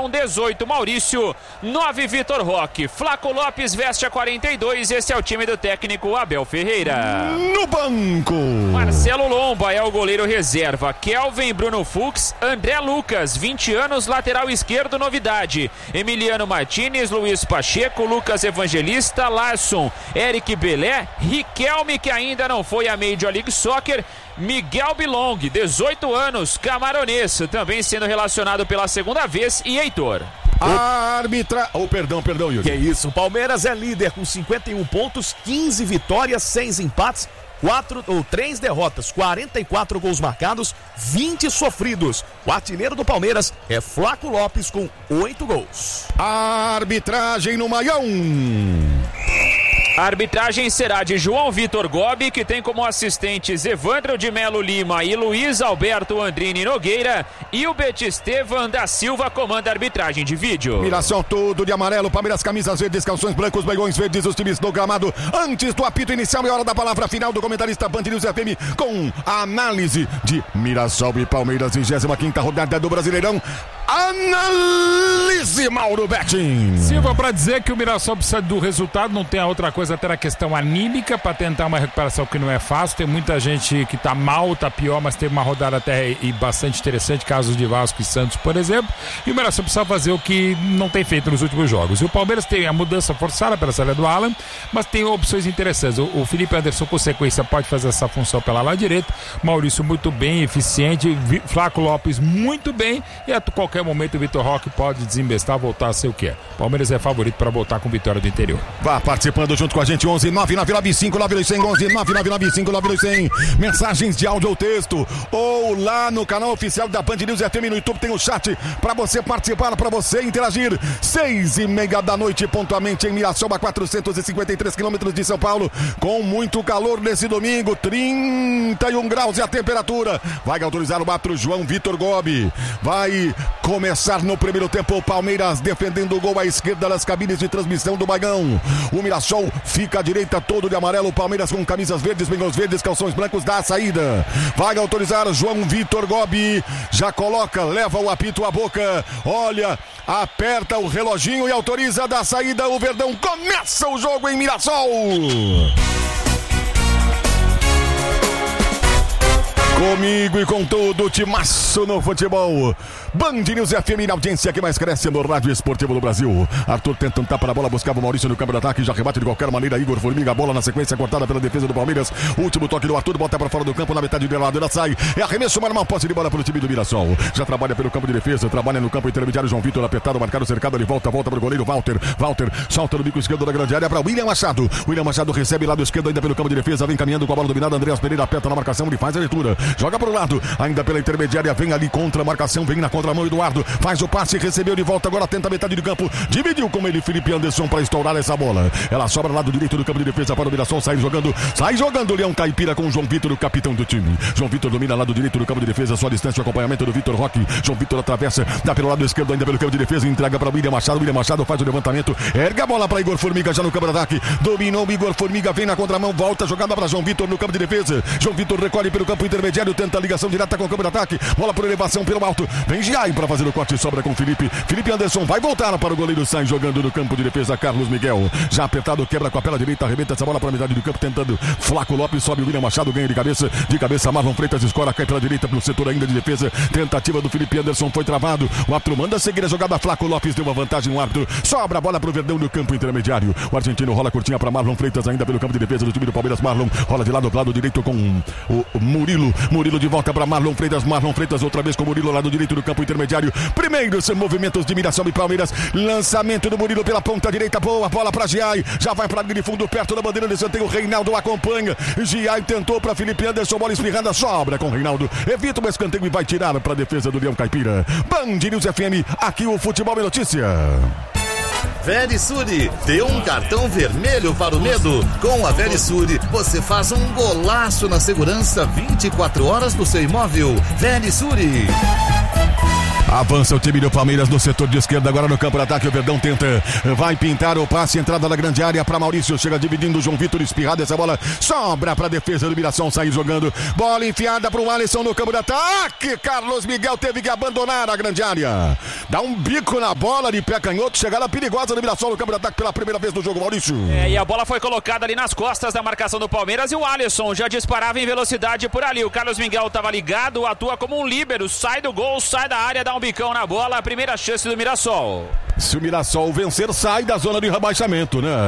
Leão, 18 Maurício, 9 Vitor Roque. Flaco Lopes veste a 42, esse é o time do técnico Abel Ferreira. No banco, Marcelo Lomba é o goleiro reserva. Kelvin, Bruno Fux, André Lucas, 20 anos, lateral esquerdo, novidade. Emiliano Martínez, Luiz Pacheco, Lucas Evangelista, Larson, Eric Belé, Riquelme, que ainda não foi a Major League Soccer, Miguel Bilong, 18 anos, camaronês, também sendo relacionado pela segunda vez, e Heitor. Perdão, Yuri. Que isso, o Palmeiras é líder com 51 pontos, 15 vitórias, 6 empates, 3 derrotas, 44 gols marcados, 20 sofridos. O artilheiro do Palmeiras é Flaco Lopes com 8 gols. Arbitragem no Maião. A arbitragem será de João Vitor Gobi, que tem como assistentes Evandro de Melo Lima e Luiz Alberto Andrini Nogueira, e o Betistevan da Silva comanda a arbitragem de vídeo. Miração tudo de amarelo, Palmeiras camisas verdes, calções brancos, baigões verdes, os times do gramado. Antes do apito inicial é hora da palavra final do comentarista Band News FM com a análise de Mirassol e Palmeiras, 25ª rodada do Brasileirão. Análise Mauro Betting. Silva, para dizer que o Mirassol precisa do resultado, não tem a outra coisa, até a questão anímica para tentar uma recuperação que não é fácil. Tem muita gente que tá mal, tá pior, mas teve uma rodada até e bastante interessante, casos de Vasco e Santos, por exemplo. E o Mirassol precisa fazer o que não tem feito nos últimos jogos. E o Palmeiras tem a mudança forçada pela saída do Alan, mas tem opções interessantes. O Felipe Anderson, com sequência, pode fazer essa função pela lado direito. Maurício muito bem, eficiente. Flaco Lopes muito bem. E a qualquer momento o Vitor Roque pode desembestar, voltar a ser o que é. Palmeiras é favorito para voltar com vitória do interior. Vá participando junto com a gente, 11 9995 9200, 11 9995 9200. Mensagens de áudio ou texto, ou lá no canal oficial da Band News FM no YouTube tem o chat para você participar, para você interagir. 6:30 da noite, pontualmente em Mirassol, a 453 quilômetros de São Paulo, com muito calor nesse domingo, 31 graus é a temperatura. Vai autorizar o árbitro João Vitor Gobi. Vai começar no primeiro tempo, o Palmeiras defendendo o gol à esquerda das cabines de transmissão do Bagão. O Mirassol fica à direita, todo de amarelo. O Palmeiras com camisas verdes, bengals verdes, calções brancos, dá a saída. Vai autorizar João Vitor Gobi. Já coloca, leva o apito à boca. Olha, aperta o reloginho e autoriza da saída. O Verdão começa o jogo em Mirassol. Comigo e com todo o timaço no futebol. Band News FM, na audiência que mais cresce no rádio esportivo do Brasil. Arthur tenta um tapa na bola, buscava o Maurício no campo de ataque, já rebate de qualquer maneira. Igor Formiga, a bola na sequência cortada pela defesa do Palmeiras. Último toque do Arthur, bota para fora do campo, na metade do lado, ela sai. É arremesso, mas não posse de bola para o time do Mirassol. Já trabalha pelo campo de defesa, trabalha no campo intermediário. João Vitor apertado, marcado, cercado, ele volta para o goleiro Walter. Salta no bico esquerdo da grande área para William Machado. William Machado recebe lado esquerdo ainda pelo campo de defesa, vem caminhando com a bola dominada. Andreas Pereira aperta na marcação, ele faz a leitura, joga para o lado, ainda pela intermediária, vem ali contra a marcação, vem na contramão Eduardo, faz o passe, recebeu de volta, agora tenta a metade do campo, dividiu com ele Felipe Anderson para estourar essa bola. Ela sobra lado direito do campo de defesa para o Mirassol, sai jogando o Leão Caipira com o João Vitor, o capitão do time. João Vitor domina lado direito do campo de defesa, só a distância, o acompanhamento do Vitor Roque. João Vitor atravessa, dá pelo lado esquerdo ainda pelo campo de defesa, entrega para William Machado faz o levantamento, erga a bola para Igor Formiga já no campo de ataque, dominou Igor Formiga, vem na contramão, volta, jogada para João Vitor no campo de defesa. João Vitor recolhe pelo campo intermediário, tenta a ligação direta com o campo de ataque, bola por elevação pelo alto, vem Giai para fazer o corte, sobra com Felipe Anderson, vai voltar para o goleiro, sai jogando no campo de defesa Carlos Miguel, já apertado, quebra com a pela direita, arrebenta essa bola para a metade do campo, tentando Flaco Lopes, sobe o William Machado, ganha de cabeça Marlon Freitas escora, cai pela direita pelo setor ainda de defesa, tentativa do Felipe Anderson, foi travado, o árbitro manda seguir a jogada, Flaco Lopes deu uma vantagem no árbitro, sobra a bola para o Verdão no campo intermediário, o argentino rola curtinha para Marlon Freitas ainda pelo campo de defesa do time do Palmeiras, Marlon rola de lado direito com o Murilo de volta para Marlon Freitas outra vez com o Murilo lado direito do campo intermediário, primeiros movimentos de Mirassol e Palmeiras, lançamento do Murilo pela ponta direita, boa bola para Giai, já vai para a linha de fundo perto da bandeira de escanteio, o Reinaldo acompanha, Giai tentou para Felipe Anderson, bola espirrada, sobra com o Reinaldo, evita o escanteio e vai tirar para a defesa do Leão Caipira. Band News FM, aqui o futebol é notícia. Verisure, dê um cartão vermelho para o medo. Com a Verisure, você faz um golaço na segurança 24 horas do seu imóvel. Verisure. Avança o time do Palmeiras no setor de esquerda, agora no campo de ataque. O Verdão tenta, vai pintar o passe, entrada da grande área para Maurício. Chega dividindo o João Vitor, espirrado. Essa bola sobra para a defesa do Mirassol sair jogando. Bola enfiada para o Alisson no campo de ataque. Carlos Miguel teve que abandonar a grande área. Dá um bico na bola de pé canhoto. Chegada perigosa do Mirassol no campo de ataque pela primeira vez no jogo, Maurício. E a bola foi colocada ali nas costas da marcação do Palmeiras. E o Alisson já disparava em velocidade por ali. O Carlos Miguel estava ligado, atua como um líbero. Sai do gol, sai da área, dá um bicão na bola, a primeira chance do Mirassol. Se o Mirassol vencer, sai da zona de rebaixamento, né,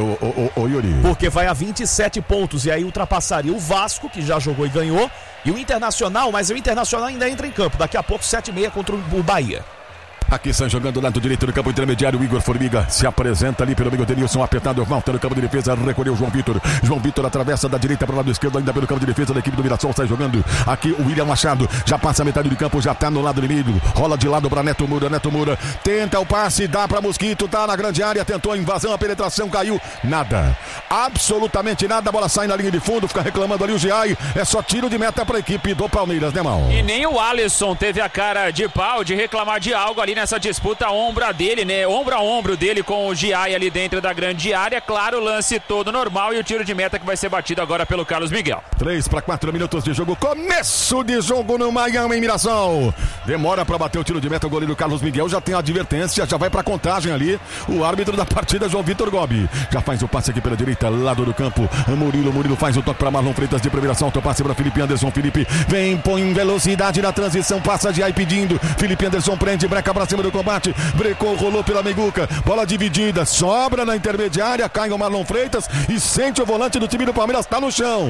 o Yuri? Porque vai a 27 pontos e aí ultrapassaria o Vasco, que já jogou e ganhou, e o Internacional, mas o Internacional ainda entra em campo, daqui a pouco 7h30 contra o Bahia. Aqui estão jogando do lado direito do campo intermediário. O Igor Formiga se apresenta ali pelo meio. Denilson apertado, volta no campo de defesa, recolheu o João Vitor. João Vitor atravessa da direita para o lado esquerdo, ainda pelo campo de defesa da equipe do Mirassol. Sai jogando aqui o William Machado, já passa a metade do campo, já está no lado inimigo. Rola de lado para Neto Moura. Neto Moura tenta o passe, dá para Mosquito, tá na grande área, tentou a invasão, a penetração, caiu. Nada, absolutamente nada. A bola sai na linha de fundo, fica reclamando ali o Giai. É só tiro de meta para a equipe do Palmeiras, né, Mal? E nem o Alisson teve a cara de pau de reclamar de algo ali nessa disputa ombro a dele, né? Ombro a ombro dele com o Giai ali dentro da grande área. Claro, o lance todo normal e o tiro de meta que vai ser batido agora pelo Carlos Miguel. 3 para 4 minutos de jogo. Começo de jogo no Miami, em Mirassol. Demora para bater o tiro de meta. O goleiro Carlos Miguel já tem a advertência, já vai para contagem ali. O árbitro da partida, João Vitor Gobi, já faz o passe aqui pela direita, lado do campo. Murilo faz o toque para Marlon Freitas de primeira ação. O passe para Felipe Anderson. Felipe vem, põe velocidade na transição, passa Giai pedindo. Felipe Anderson prende, breca para cima do combate. Brecou, rolou pela meiguca, bola dividida, sobra na intermediária, cai o Marlon Freitas e sente o volante do time do Palmeiras, tá no chão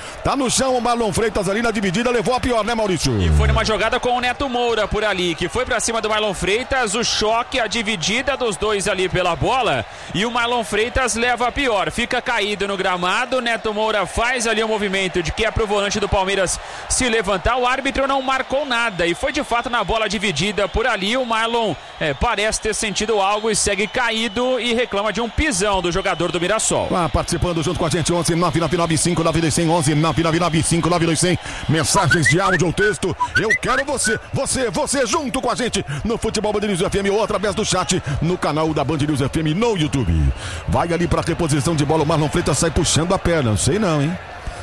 o Marlon Freitas ali na dividida, levou a pior, né, Maurício? E foi numa jogada com o Neto Moura por ali, que foi pra cima do Marlon Freitas, o choque, a dividida dos dois ali pela bola, e o Marlon Freitas leva a pior, fica caído no gramado. Neto Moura faz ali o movimento de que é pro volante do Palmeiras se levantar, o árbitro não marcou nada, e foi de fato na bola dividida por ali. O Marlon parece ter sentido algo e segue caído e reclama de um pisão do jogador do Mirassol. Participando junto com a gente, 11 999 92100, 11 999 92100. Mensagens de áudio ou texto. Eu quero você junto com a gente no Futebol Band News FM ou através do chat no canal da Band News FM no YouTube. Vai ali para reposição de bola. O Marlon Freitas sai puxando a perna. Sei não, hein?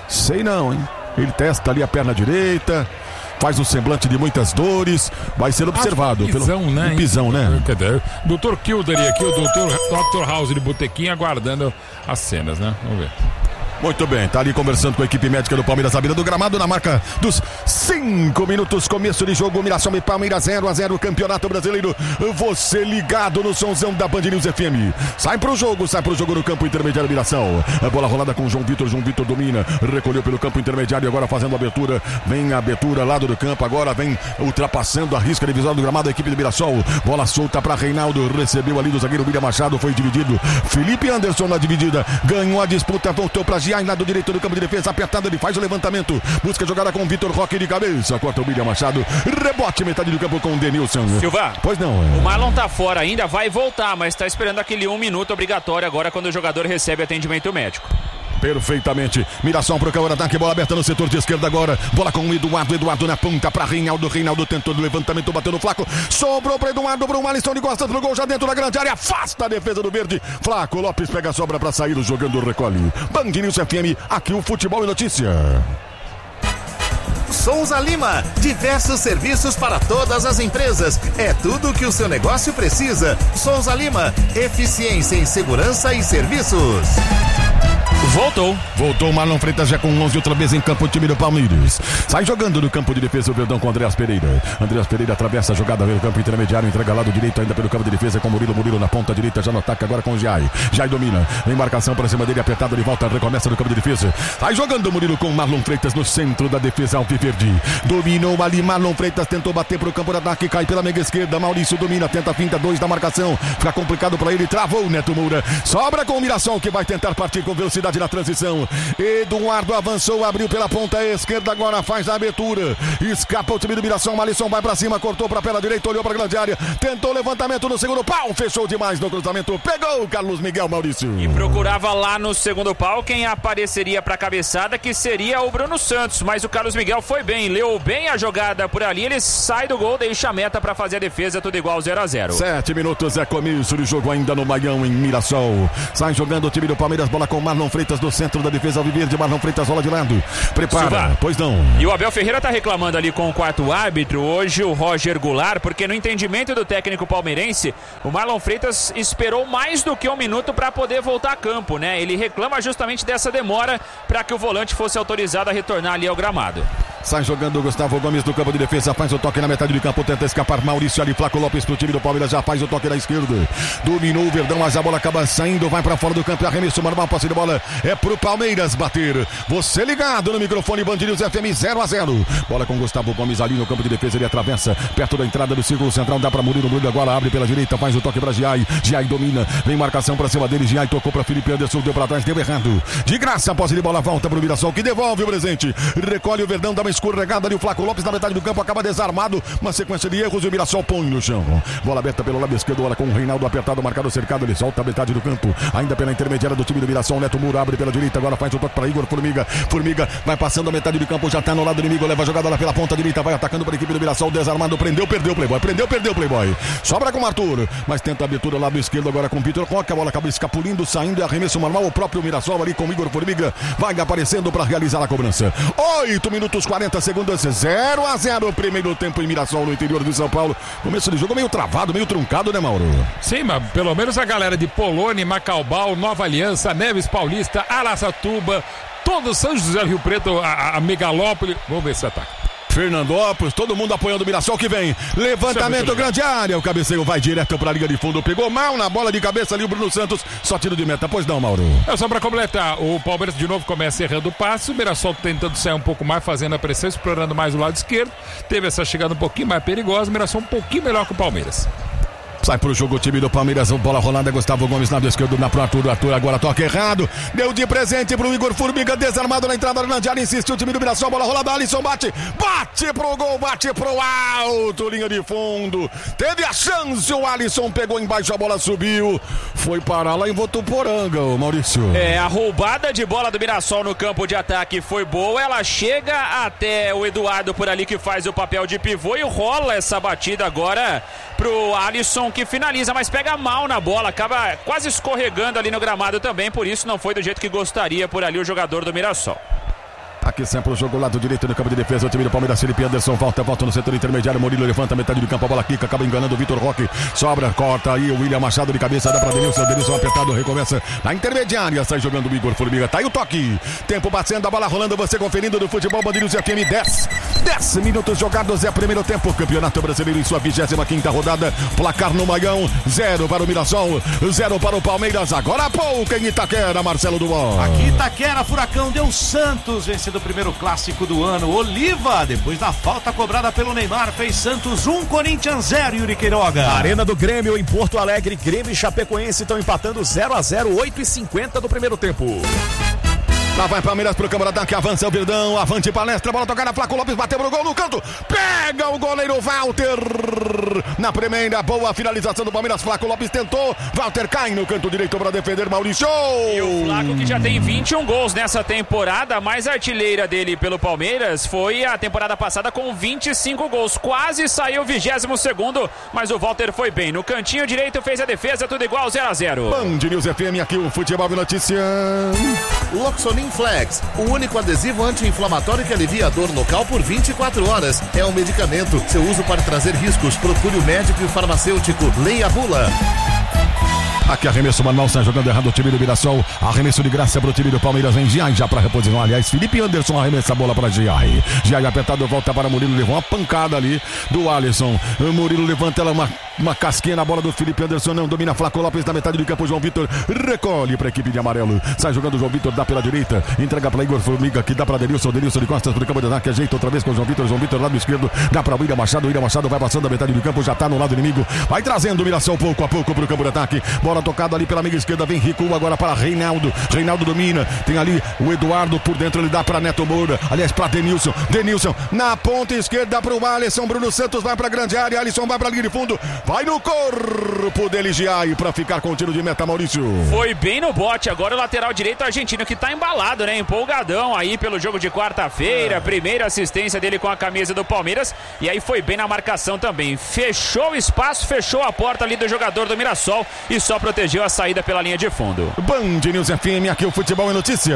Ele testa ali a perna direita, faz um semblante de muitas dores, vai ser observado. Pisão, pelo né? Pisão, né? Dr. Kilder aqui, o Dr. House de Botequim aguardando as cenas, né? Vamos ver. Muito bem, tá ali conversando com a equipe médica do Palmeiras à beira do gramado, na marca dos 5 minutos, começo de jogo. Mirassol e Palmeiras 0-0, Campeonato Brasileiro. Você ligado no somzão da Band News FM. Sai pro jogo no campo intermediário Mirassol. A bola rolada com o João Vitor domina, recolheu pelo campo intermediário, agora fazendo a abertura. Vem a abertura, lado do campo, agora vem ultrapassando a risca divisória do gramado a equipe do Mirassol. Bola solta para Reinaldo, recebeu ali do zagueiro William Machado, foi dividido. Felipe Anderson na dividida, ganhou a disputa, voltou para Giai, lado direito do campo de defesa, apertado, ele faz o levantamento, busca jogada com o Vitor Roque de cabeça, corta o William Machado, rebote metade do campo com o Denilson. Silva, pois não. O Marlon tá fora ainda, vai voltar, mas tá esperando aquele 1 minuto obrigatório agora quando o jogador recebe atendimento médico. Perfeitamente, Mirassol pro campo de ataque, bola aberta no setor de esquerda agora, bola com o Eduardo na ponta para Reinaldo tentou do levantamento, bateu no Flaco, sobrou para Eduardo, para o Alisson de costas pro gol, já dentro da grande área, afasta a defesa do Verde, Flaco Lopes pega a sobra para sair, jogando recolhe. Band News FM, aqui o Futebol e Notícia. Souza Lima, diversos serviços para todas as empresas. É tudo o que o seu negócio precisa. Souza Lima, eficiência em segurança e serviços. Voltou o Marlon Freitas já com 11 outra vez em campo, o time do Palmeiras. Sai jogando no campo de defesa o Verdão com o Andreas Pereira. Andreas Pereira atravessa a jogada pelo campo intermediário, entrega lado direito ainda pelo campo de defesa com Murilo na ponta direita, já no ataque agora com o Giai. Giai domina, em marcação para cima dele, apertado de volta, recomeça no campo de defesa. Sai jogando o Murilo com o Marlon Freitas no centro da defesa alviverde. Dominou ali, Marlon Freitas tentou bater pro campo de ataque, cai pela meia esquerda, Maurício domina, tenta a finta, 2 da marcação. Fica complicado para ele, travou o Neto Moura. Sobra com o Mirassol que vai tentar partir com velocidade na transição. Eduardo avançou, abriu pela ponta esquerda, agora faz a abertura. Escapa o time do Mirassol, Alisson vai pra cima, cortou pra perna direita, olhou pra grande área, tentou levantamento no segundo pau, fechou demais no cruzamento, pegou o Carlos Miguel, Maurício. E procurava lá no segundo pau quem apareceria pra cabeçada, que seria o Bruno Santos, mas o Carlos Miguel foi bem, leu bem a jogada por ali, ele sai do gol, deixa a meta pra fazer a defesa, tudo igual 0-0. 7 minutos é começo de jogo ainda no Maião, em Mirassol. Sai jogando o time do Palmeiras, bola com Marlon Freitas do centro da defesa alviverde, Marlon Freitas rola de lado, prepara, Silva. Pois não. E o Abel Ferreira tá reclamando ali com o quarto árbitro, hoje o Roger Goulart, porque no entendimento do técnico palmeirense, o Marlon Freitas esperou mais do que 1 minuto para poder voltar a campo, né? Ele reclama justamente dessa demora para que o volante fosse autorizado a retornar ali ao gramado. Sai jogando o Gustavo Gomes do campo de defesa, faz o toque na metade do campo, tenta escapar Maurício ali, Flaco Lopes pro time do Palmeiras, já faz o toque na esquerda, dominou o Verdão, mas a bola acaba saindo, vai pra fora do campo, arremesso normal, passe de bola, é pro Palmeiras bater. Você ligado no microfone Band News FM 0-0, bola com Gustavo Gomes ali no campo de defesa, ele atravessa, perto da entrada do círculo central, dá pra Murilo agora abre pela direita, faz o toque pra Giai domina, vem marcação pra cima dele, Giai tocou pra Felipe Anderson, deu pra trás, deu errado, de graça, a posse de bola volta pro Mirassol, que devolve o presente, recolhe o Verdão, dá uma escorregada ali, o Flaco Lopes na metade do campo, acaba desarmado, uma sequência de erros e o Mirassol põe no chão, bola aberta pelo lado esquerdo, bola com o Reinaldo apertado, marcado, cercado, ele solta a metade do campo, ainda pela intermediária do time do Mirassol, Neto Muro abre pela direita, agora faz o toque pra Igor Formiga vai passando a metade do campo, já tá no lado inimigo, leva a jogada lá pela ponta direita, vai atacando para a equipe do Mirassol, desarmado, perdeu o Playboy, sobra com o Arthur, mas tenta a abertura lá do esquerdo, agora com o Vitor Roque, a bola acaba escapulindo, saindo, arremesso normal, o próprio Mirassol ali com o Igor Formiga, vai aparecendo para realizar a cobrança. 8 minutos 40 segundos, 0-0, primeiro tempo em Mirassol, no interior de São Paulo, começo de jogo meio travado, meio truncado, né, Mauro? Sim, mas pelo menos a galera de Polônia, Macaubal, Nova Aliança, Neves Paulista, Araçatuba, todo São José do Rio Preto, a Megalópole, vamos ver esse ataque. Fernandópolis, todo mundo apoiando o Mirassol que vem, levantamento grande área, o cabeceio vai direto para a linha de fundo, pegou mal na bola de cabeça ali o Bruno Santos, só tiro de meta, pois não, Mauro? É só para completar, o Palmeiras de novo começa errando o passe, o Mirassol tentando sair um pouco mais, fazendo a pressão, explorando mais o lado esquerdo, teve essa chegada um pouquinho mais perigosa, o Mirassol um pouquinho melhor que o Palmeiras. Sai pro jogo o time do Palmeiras, bola rolando, Gustavo Gomes, lado esquerdo, pro Arthur agora toca errado, deu de presente pro Igor Formiga, desarmado na entrada da área, insistiu o time do Mirassol, bola rolada, Alisson bate pro gol, bate pro alto, linha de fundo, teve a chance, o Alisson pegou embaixo, a bola subiu, foi parar lá em Votuporanga, Maurício. A roubada de bola do Mirassol no campo de ataque foi boa, ela chega até o Eduardo por ali que faz o papel de pivô e rola essa batida agora pro Alisson que finaliza, mas pega mal na bola, acaba quase escorregando ali no gramado também, por isso não foi do jeito que gostaria por ali o jogador do Mirassol. Aqui sempre o jogo lado direito no campo de defesa, o time do Palmeiras, Felipe Anderson volta no setor intermediário, Murilo levanta a metade do campo, a bola quica, acaba enganando o Vitor Roque, sobra, corta aí o William Machado de cabeça, dá pra Denilson apertado, recomeça na intermediária, sai jogando o Igor Formiga, tá aí o toque, tempo batendo, a bola rolando, você conferindo do futebol Band News FM, 10 minutos jogados, é primeiro tempo, Campeonato Brasileiro em sua 25ª rodada, placar no Maião, 0 para o Mirassol, 0 para o Palmeiras, agora há pouco em Itaquera, Marcelo Duval. Aqui Itaquera, Furacão deu Santos, vencendo o primeiro clássico do ano. Oliva, depois da falta cobrada pelo Neymar, fez Santos 1, Corinthians 0, Yuri Queiroga. Arena do Grêmio em Porto Alegre, Grêmio e Chapecoense estão empatando 0-0, 8h50 do primeiro tempo. Lá vai Palmeiras pro câmara ataque, avança o Verdão, avante palestra, bola tocada, Flaco Lopes bateu pro gol no canto, pega o goleiro Walter, na primeira, boa finalização do Palmeiras, Flaco Lopes tentou, Walter cai no canto direito para defender Maurício. E o Flaco que já tem 21 gols nessa temporada, a mais artilheira dele pelo Palmeiras foi a temporada passada com 25 gols, quase saiu 22º, mas o Walter foi bem, no cantinho direito fez a defesa, tudo igual 0-0. Band News FM, aqui o Futebol e Notícia. Loxonin Flex, o único adesivo anti-inflamatório que alivia a dor local por 24 horas. É um medicamento. Seu uso pode trazer riscos. Procure o médico e o farmacêutico. Leia a bula. Aqui arremesso manual, sai jogando errado o time do Mirassol, arremesso de graça pro time do Palmeiras, vem Giai já pra reposição, aliás, Felipe Anderson arremessa a bola pra Giai apertado, volta para Murilo, levou uma pancada ali do Alisson, Murilo levanta ela, Uma casquinha na bola do Felipe Anderson, não domina Flaco Lopes na metade do campo. João Vitor recolhe para a equipe de amarelo. Sai jogando o João Vitor, dá pela direita, entrega para Igor Formiga, que dá para Denilson de costas para o campo de ataque, ajeita outra vez com o João Vitor lado esquerdo, dá para William Machado vai passando a metade do campo, já tá no lado inimigo, vai trazendo Mirassol pouco a pouco para o campo de ataque. Bola tocada ali pela amiga esquerda, vem recua agora para Reinaldo domina, tem ali o Eduardo por dentro, ele dá para Neto Moura, aliás para Denilson na ponta esquerda para o Alisson. Bruno Santos vai para a grande área, Alisson vai para a linha de fundo, vai no corpo dele Giai para ficar com o tiro de meta, Maurício. Foi bem no bote, agora o lateral direito argentino que tá embalado, né? Empolgadão aí pelo jogo de quarta-feira, primeira assistência dele com a camisa do Palmeiras, e aí foi bem na marcação também, fechou o espaço, fechou a porta ali do jogador do Mirassol e só protegeu a saída pela linha de fundo. Band News FM, aqui o Futebol é Notícia.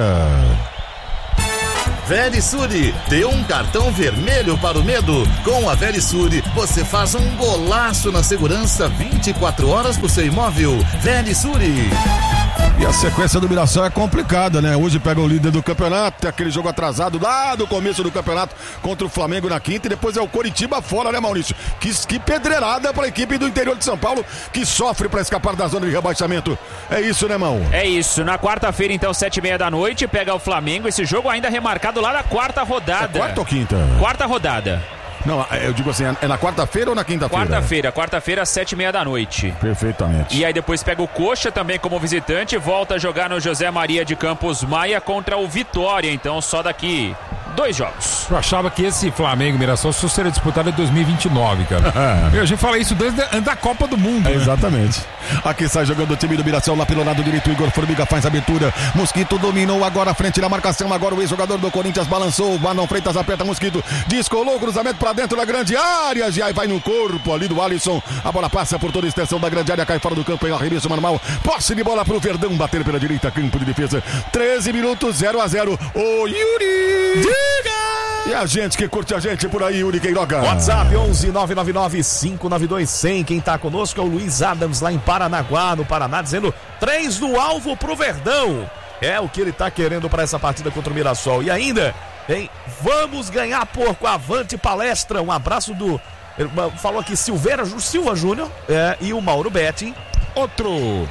Verisure, dê um cartão vermelho para o medo. Com a Verisure, você faz um golaço na segurança 24 horas por seu imóvel. Verisure. E a sequência do Mirassol é complicada, né? Hoje pega o líder do campeonato, tem aquele jogo atrasado lá do começo do campeonato contra o Flamengo na quinta, e depois é o Coritiba fora, né, Maurício? Que pedreirada para a equipe do interior de São Paulo, que sofre para escapar da zona de rebaixamento. É isso, né, Mão? É isso. Na quarta-feira, então, 7h30 da noite, pega o Flamengo. Esse jogo ainda remarcado lá na quarta rodada. É quarta ou quinta? Quarta rodada. Não, eu digo assim, é na quarta-feira ou na quinta-feira? Quarta-feira, às 7h30 da noite. Perfeitamente. E aí depois pega o Coxa também como visitante, volta a jogar no José Maria de Campos Maia contra o Vitória, então só daqui 2 jogos. Eu achava que esse Flamengo Mirassol só seria disputado em 2029, cara. A gente fala isso desde a Copa do Mundo. Né? Exatamente. Aqui sai jogando o time do Mirassol lá pelo lado direito. Igor Formiga faz a abertura. Mosquito dominou agora à frente da marcação. Agora o ex-jogador do Corinthians balançou. Marlon Freitas aperta Mosquito. Descolou o cruzamento para dentro da grande área. Já vai no corpo ali do Alisson. A bola passa por toda a extensão da grande área. Cai fora do campo em arremesso manual. Posse de bola pro Verdão. Bater pela direita. Campo de defesa. 13 minutos, 0-0. O Yuri. Diga! E a gente que curte a gente por aí, Yuri Queiroga. WhatsApp 11-999-592-100. Quem tá conosco é o Luiz Adams lá em Paranaguá, no Paraná, dizendo 3 no alvo pro Verdão. É o que ele tá querendo para essa partida contra o Mirassol. E ainda, hein, vamos ganhar, porco, avante palestra. Um abraço do... Falou aqui Silva Júnior e o Mauro Betting. Outro.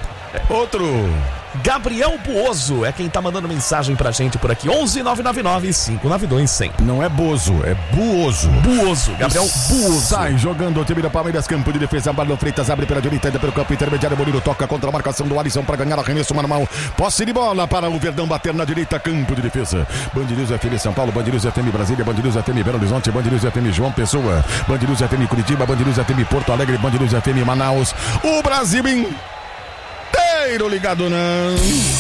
Gabriel Buoso é quem tá mandando mensagem pra gente por aqui. 11-999-592-100. Não é Bozo, é Buoso. Gabriel Buoso. Sai jogando o time da Palmeiras, campo de defesa. Marlon Freitas abre pela direita, ainda pelo campo intermediário. Murilo toca contra a marcação do Alisson para ganhar arremesso manual. Posse de bola para o Verdão bater na direita, campo de defesa. Band News FM São Paulo, Band News FM Brasília, Band News FM Belo Horizonte, Band News FM João Pessoa, Band News FM Curitiba, Band News FM Porto Alegre, Band News FM Manaus. O Brasil inteiro ligado, não.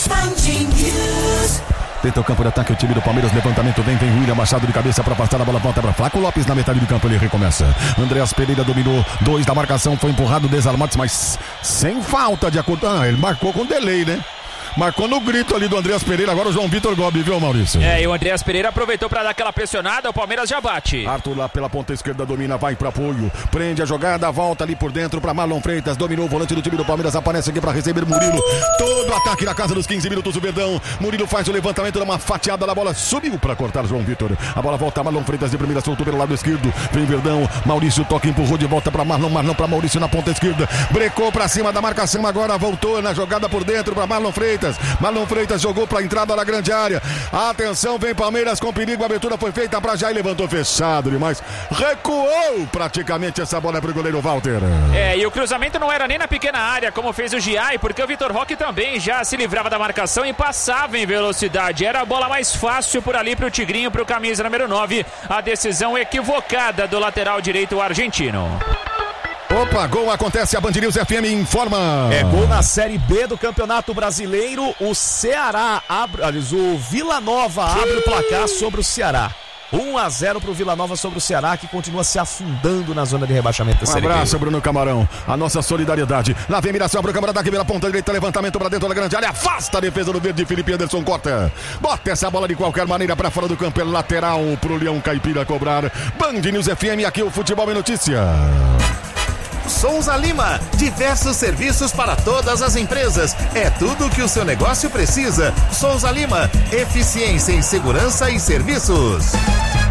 Tenta o campo de ataque, o time do Palmeiras, levantamento, vem William Machado de cabeça para afastar a bola, volta para Flaco Lopes na metade do campo, ele recomeça. Andreas Pereira dominou, 2 da marcação, foi empurrado, desarmado, mas sem falta de acordo. Ele marcou com delay, né? Marcou no grito ali do Andreas Pereira, agora o João Vitor Gobi, viu, Maurício? E o Andreas Pereira aproveitou para dar aquela pressionada, o Palmeiras já bate. Arthur lá pela ponta esquerda domina, vai para apoio, prende a jogada, volta ali por dentro para Marlon Freitas, dominou o volante do time do Palmeiras, aparece aqui para receber Murilo, todo ataque na casa dos 15 minutos, o Verdão, Murilo faz o levantamento, dá uma fatiada na bola, subiu para cortar João Vitor, a bola volta, Marlon Freitas de primeira, soltou pelo lado esquerdo, vem Verdão, Maurício toca, empurrou de volta para Marlon para Maurício na ponta esquerda, brecou para cima da marcação, agora voltou na jogada por dentro para Marlon Freitas jogou para a entrada da grande área. Atenção, vem Palmeiras com perigo. A abertura foi feita para Jair, levantou fechado demais. Recuou praticamente essa bola para o goleiro Walter. E o cruzamento não era nem na pequena área, como fez o Giai, porque o Vitor Roque também já se livrava da marcação e passava em velocidade. Era a bola mais fácil por ali para o Tigrinho, para o camisa número 9. A decisão equivocada do lateral direito argentino. Opa, gol acontece, a Band News FM informa. É gol na Série B do Campeonato Brasileiro. O Ceará o Vila Nova abre o placar sobre o Ceará. 1-0 pro Vila Nova sobre o Ceará, que continua se afundando na zona de rebaixamento da Série B. Abraço, Bruno Camarão. A nossa solidariedade. Lá vem Mirassol pro câmara daqui pela ponta direita, levantamento pra dentro da grande área, afasta a defesa do verde, Felipe Anderson corta. Bota essa bola de qualquer maneira pra fora do campo, é lateral pro Leão Caipira cobrar. Band News FM, aqui o Futebol é Notícia. Souza Lima, diversos serviços para todas as empresas. É tudo o que o seu negócio precisa. Souza Lima, eficiência em segurança e serviços.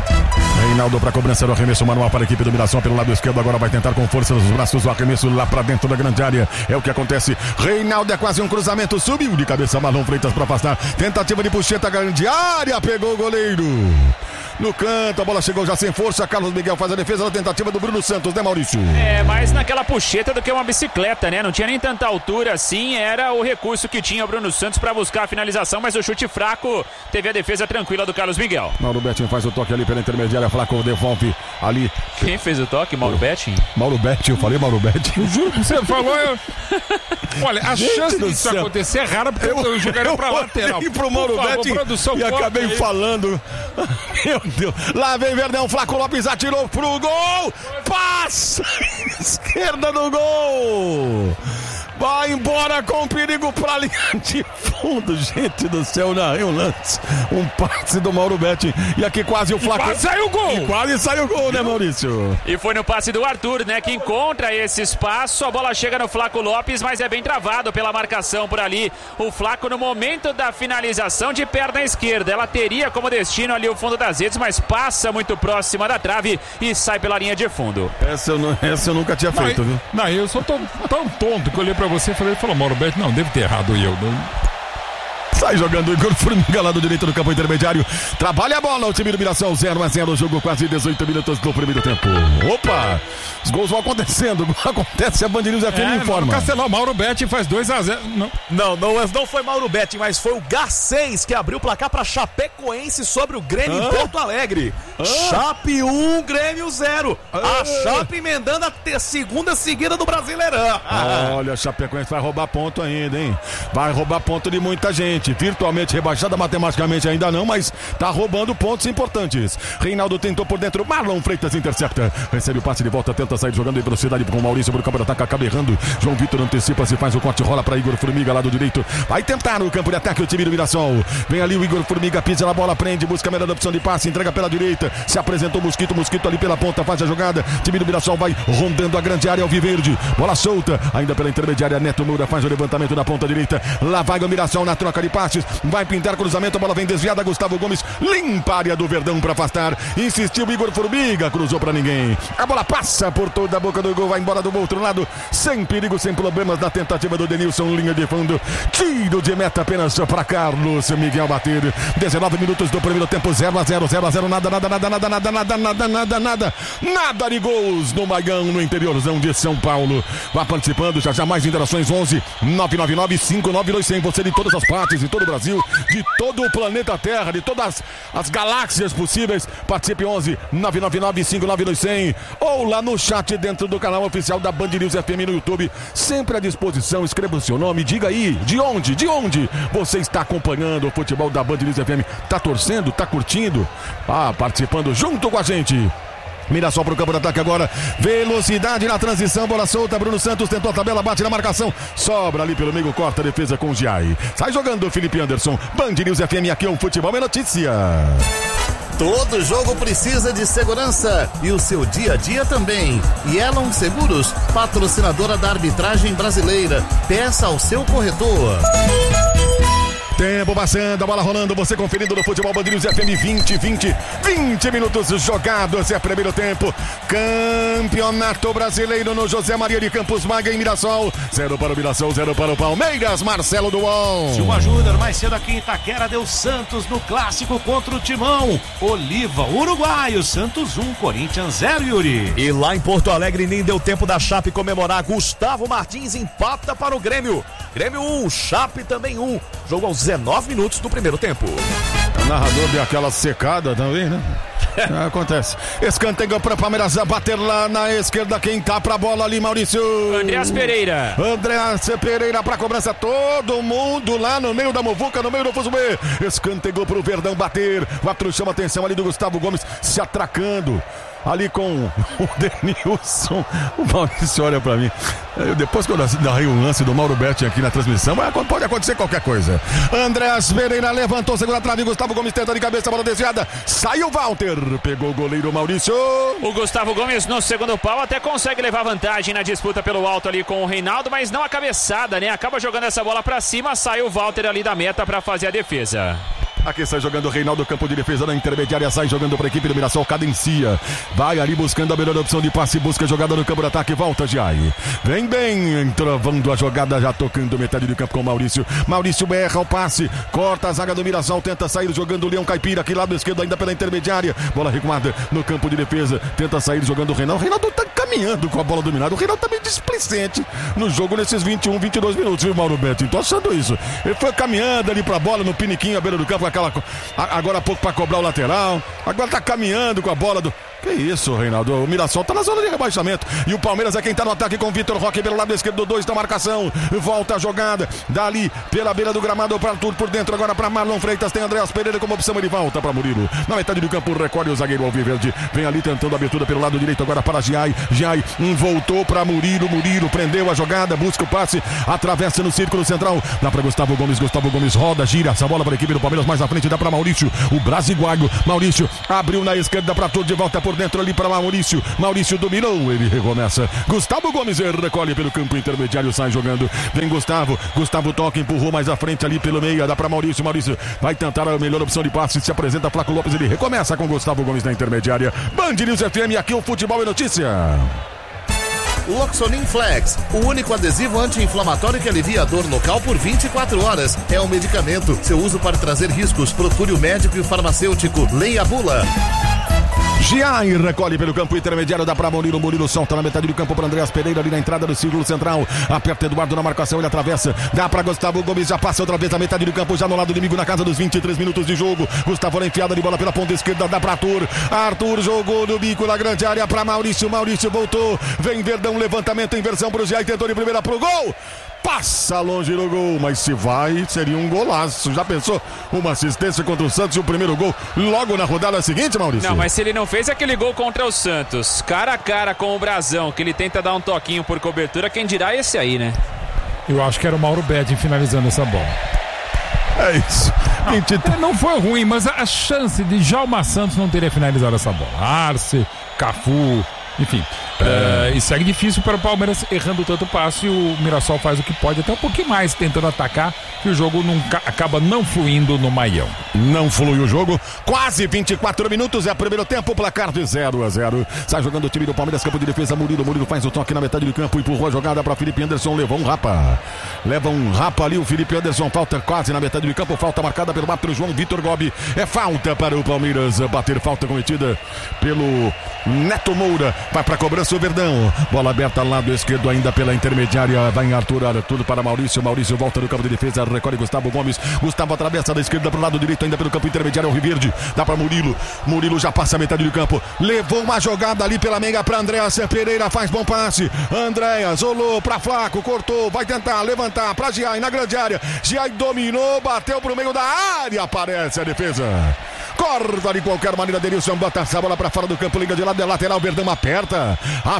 Reinaldo para cobrança do arremesso manual para a equipe do Mirassol pelo lado esquerdo. Agora vai tentar com força nos braços o arremesso lá para dentro da grande área. É o que acontece. Reinaldo é quase um cruzamento. Subiu de cabeça Marlon Freitas para afastar. Tentativa de puxeta, grande área. Pegou o goleiro. No canto, a bola chegou já sem força. Carlos Miguel faz a defesa da tentativa do Bruno Santos, né, Maurício? Mais naquela puxeta do que uma bicicleta, né? Não tinha nem tanta altura assim. Era o recurso que tinha o Bruno Santos para buscar a finalização, mas o chute fraco teve a defesa tranquila do Carlos Miguel. Mauro Betting faz o toque ali pela intermediária. Flaco devolve ali. Quem fez o toque? Mauro Betting? Mauro Betting, eu falei Mauro Betting. Eu juro que você falou. Olha, a chance disso acontecer é rara porque eu jogaria pra lateral. E pro Mauro Betting e acabei falando. Meu Deus. Lá vem Verdão, Flaco Lopes atirou pro gol. Passa! Esquerda do gol. Vai embora com perigo pra linha de fundo. Gente do céu, narrei um lance. Um passe do Mauro Betting. E aqui quase o Flaco. Quase saiu o gol. E quase saiu o gol, né, Maurício? E foi no passe do Arthur, né, que encontra esse espaço. A bola chega no Flaco Lopes, mas é bem travado pela marcação por ali. O Flaco no momento da finalização de perna esquerda. Ela teria como destino ali o fundo das redes, mas passa muito próxima da trave e sai pela linha de fundo. Essa eu nunca tinha feito, viu? Não, eu sou tão tonto que eu olhei pra você e falou, Mauro Betting, não, deve ter errado eu. Sai jogando o Igor Formiga lá do direito do campo intermediário. Trabalha a bola o time do Mirassol, 0-0, jogo quase 18 minutos do primeiro tempo. Opa! Os gols vão acontecendo, acontece, a Band News FM informa. Castelão, Mauro Betting faz 2-0. Não foi Mauro Betting, mas foi o Garcês que abriu o placar para Chapecoense sobre o Grêmio em Porto Alegre. Chape 1, Grêmio 0. A Chape emendando a segunda seguida do Brasileirão. Olha, a Chapecoense vai roubar ponto ainda, hein? Vai roubar ponto de muita gente. Virtualmente rebaixada, matematicamente ainda não, mas tá roubando pontos importantes. Reinaldo tentou por dentro, Marlon Freitas intercepta. Recebe o passe de volta, tenta sair jogando em velocidade com o Maurício pro campo de ataque, acaba errando. João Vitor antecipa-se, faz o corte, rola para Igor Formiga lá do direito. Vai tentar no campo de ataque o time do Mirassol. Vem ali o Igor Formiga, pisa na bola, prende, busca a melhor opção de passe, entrega pela direita. Se apresentou o Mosquito ali pela ponta, faz a jogada. Time do Mirassol vai rondando a grande área alviverde. Bola solta, ainda pela intermediária, Neto Moura faz o levantamento na ponta direita. Lá vai o Mirassol na troca de passes, vai pintar cruzamento, a bola vem desviada, Gustavo Gomes limpa a área do Verdão para afastar, insistiu Igor Formiga, cruzou para ninguém, a bola passa por toda a boca do gol, vai embora do outro lado, sem perigo, sem problemas na tentativa do Denilson, linha de fundo, tiro de meta apenas para Carlos Miguel bater. 19 minutos do primeiro tempo, 0-0, nada de gols no Maião, no interiorzão de São Paulo. Vá participando, já mais interações, 11 999-592-100, você de todas as partes, de todo o Brasil, de todo o planeta Terra, de todas as galáxias possíveis, participe, 11 999-592-100, ou lá no chat dentro do canal oficial da Band News FM no YouTube, sempre à disposição. Escreva o seu nome, diga aí de onde você está acompanhando o futebol da Band News FM, tá torcendo, tá curtindo, participando junto com a gente. Mirassol pro campo de ataque agora, velocidade na transição, bola solta, Bruno Santos tentou a tabela, bate na marcação, sobra ali pelo meio, corta a defesa com o Giai, sai jogando o Felipe Anderson. Band News FM, aqui é um futebol é notícia. Todo jogo precisa de segurança e o seu dia a dia também. Yellow Seguros, patrocinadora da arbitragem brasileira. Peça ao seu corretor. Tempo passando, a bola rolando, você conferindo no futebol Band News FM 20 minutos jogados, é primeiro tempo, Campeonato Brasileiro no José Maria de Campos, Maga em Mirassol, 0 para o Mirassol, 0 para o Palmeiras, Marcelo Duon. Silva Júnior, mais cedo aqui em Itaquera, deu Santos no clássico contra o Timão, Oliva, Uruguaio, Santos 1, Corinthians 0, Yuri. E lá em Porto Alegre nem deu tempo da Chape comemorar, Gustavo Martins empata para o Grêmio, Grêmio 1, Chape também 1, jogo aos 19 minutos do primeiro tempo. O narrador deu aquela secada também, né? Acontece. Escanteio para Palmeiras, bater lá na esquerda, quem tá pra bola ali, Maurício? Andreas Pereira pra cobrança, todo mundo lá no meio da muvuca, no meio do Fuzumê. Escanteio pro Verdão bater, o árbitro chama a atenção ali do Gustavo Gomes, se atracando ali com o Denilson. O Maurício olha pra mim. Depois que eu narrei o lance do Mauro Betting aqui na transmissão, pode acontecer qualquer coisa. Andreas Pereira levantou, segura a trave, Gustavo Gomes tenta de cabeça, bola desviada, saiu o Walter, pegou o goleiro Maurício. O Gustavo Gomes no segundo pau até consegue levar vantagem na disputa pelo alto ali com o Reinaldo, mas não a cabeçada, né? Acaba jogando essa bola pra cima, saiu o Walter ali da meta pra fazer a defesa. Aqui sai jogando o Reinaldo, campo de defesa na intermediária, sai jogando para a equipe do Mirassol, cadencia. Vai ali buscando a melhor opção de passe, busca jogada no campo de ataque, volta Giai. Vem bem, entravando a jogada, já tocando metade do campo com o Maurício. Maurício erra o passe, corta a zaga do Mirassol, tenta sair jogando o Leão Caipira, aqui lado esquerdo ainda pela intermediária. Bola recuada no campo de defesa, tenta sair jogando o Reinaldo. O Reinaldo tá caminhando com a bola dominada. O Reinaldo tá meio displicente no jogo nesses 21, 22 minutos, viu, Mauro Betti? Tô achando isso. Ele foi caminhando ali pra bola no piniquinho à beira do campo, agora há pouco para cobrar o lateral, agora tá caminhando com a bola do... Que isso, Reinaldo? O Mirassol tá na zona de rebaixamento. E o Palmeiras é quem tá no ataque com o Vitor Roque pelo lado esquerdo, 2 da marcação. Volta a jogada, dali pela beira do gramado para Arthur, por dentro agora para Marlon Freitas. Tem Andréas Pereira como opção, ele volta para Murilo. Na metade do campo, recolhe o zagueiro Alviverde. Vem ali tentando a abertura pelo lado direito agora para Giai. Giai voltou para Murilo. Murilo prendeu a jogada, busca o passe, atravessa no círculo central. Dá para Gustavo Gomes. Gustavo Gomes roda, gira essa bola para a equipe do Palmeiras. Mais à frente dá para Maurício, o brasiguaio. Maurício abriu na esquerda para Arthur, de volta por dentro ali para Maurício. Maurício dominou, ele recomeça. Gustavo Gomes recolhe pelo campo intermediário, sai jogando. Vem Gustavo. Gustavo toca, empurrou mais à frente ali pelo meio. Dá para Maurício. Maurício vai tentar a melhor opção de passe. Se apresenta Flaco Lopes, ele recomeça com Gustavo Gomes na intermediária. Band News FM, aqui o Futebol é Notícia. Loxonin Flex, o único adesivo anti-inflamatório que alivia a dor local por 24 horas. É um medicamento. Seu uso pode trazer riscos. Procure o médico e o farmacêutico. Leia a bula. Giai recolhe pelo campo intermediário, dá para Murilo. Murilo solta na metade do campo para Andréas Pereira ali na entrada do círculo central. Aperta Eduardo na marcação, ele atravessa. Dá para Gustavo Gomes, já passa outra vez a metade do campo, já no lado inimigo, na casa dos 23 minutos de jogo. Gustavo na enfiada de bola pela ponta esquerda, dá para Arthur. Arthur jogou no bico na grande área para Maurício. Maurício voltou. Vem Verdão, levantamento, inversão para o Giai, tentou de primeira pro gol. Passa longe no gol, mas se vai, seria um golaço. Já pensou? Uma assistência contra o Santos e o primeiro gol logo na rodada seguinte, Maurício? Não, mas se ele não fez aquele gol contra o Santos, cara a cara com o Brasão, que ele tenta dar um toquinho por cobertura, quem dirá esse aí, né? Eu acho que era o Mauro Betti finalizando essa bola. É isso. Não foi ruim, mas a chance de Djalma Santos não teria finalizado essa bola. Arce, Cafu, enfim. E segue difícil para o Palmeiras, errando tanto passe. O Mirassol faz o que pode, até um pouquinho mais, tentando atacar, que o jogo acaba não fluindo no Maião. Não flui o jogo. Quase 24 minutos, é o primeiro tempo, placar de 0-0. Sai jogando o time do Palmeiras, campo de defesa, Murilo. Murilo faz o toque na metade do campo, empurrou a jogada para Felipe Anderson, levou um rapa. Leva um rapa ali o Felipe Anderson, falta quase na metade do campo, falta marcada pelo árbitro João Vitor Gobi. É falta para o Palmeiras bater, falta cometida pelo Neto Moura. Vai para a cobrança o Verdão. Bola aberta lado esquerdo ainda pela intermediária. Vai em Arthur para Maurício. Maurício volta no campo de defesa. Recolhe Gustavo Gomes. Gustavo atravessa da esquerda para o lado direito ainda pelo campo intermediário. O Riverde. Dá para Murilo. Murilo já passa a metade do campo. Levou uma jogada ali pela meia para Andréas Pereira. Faz bom passe. Andréas olhou para Flaco. Cortou. Vai tentar levantar para Giai na grande área. Giai dominou. Bateu para o meio da área. Aparece a defesa. Corta de qualquer maneira, Denilson bota essa bola para fora do campo, liga de lado, é lateral, Verdão aperta,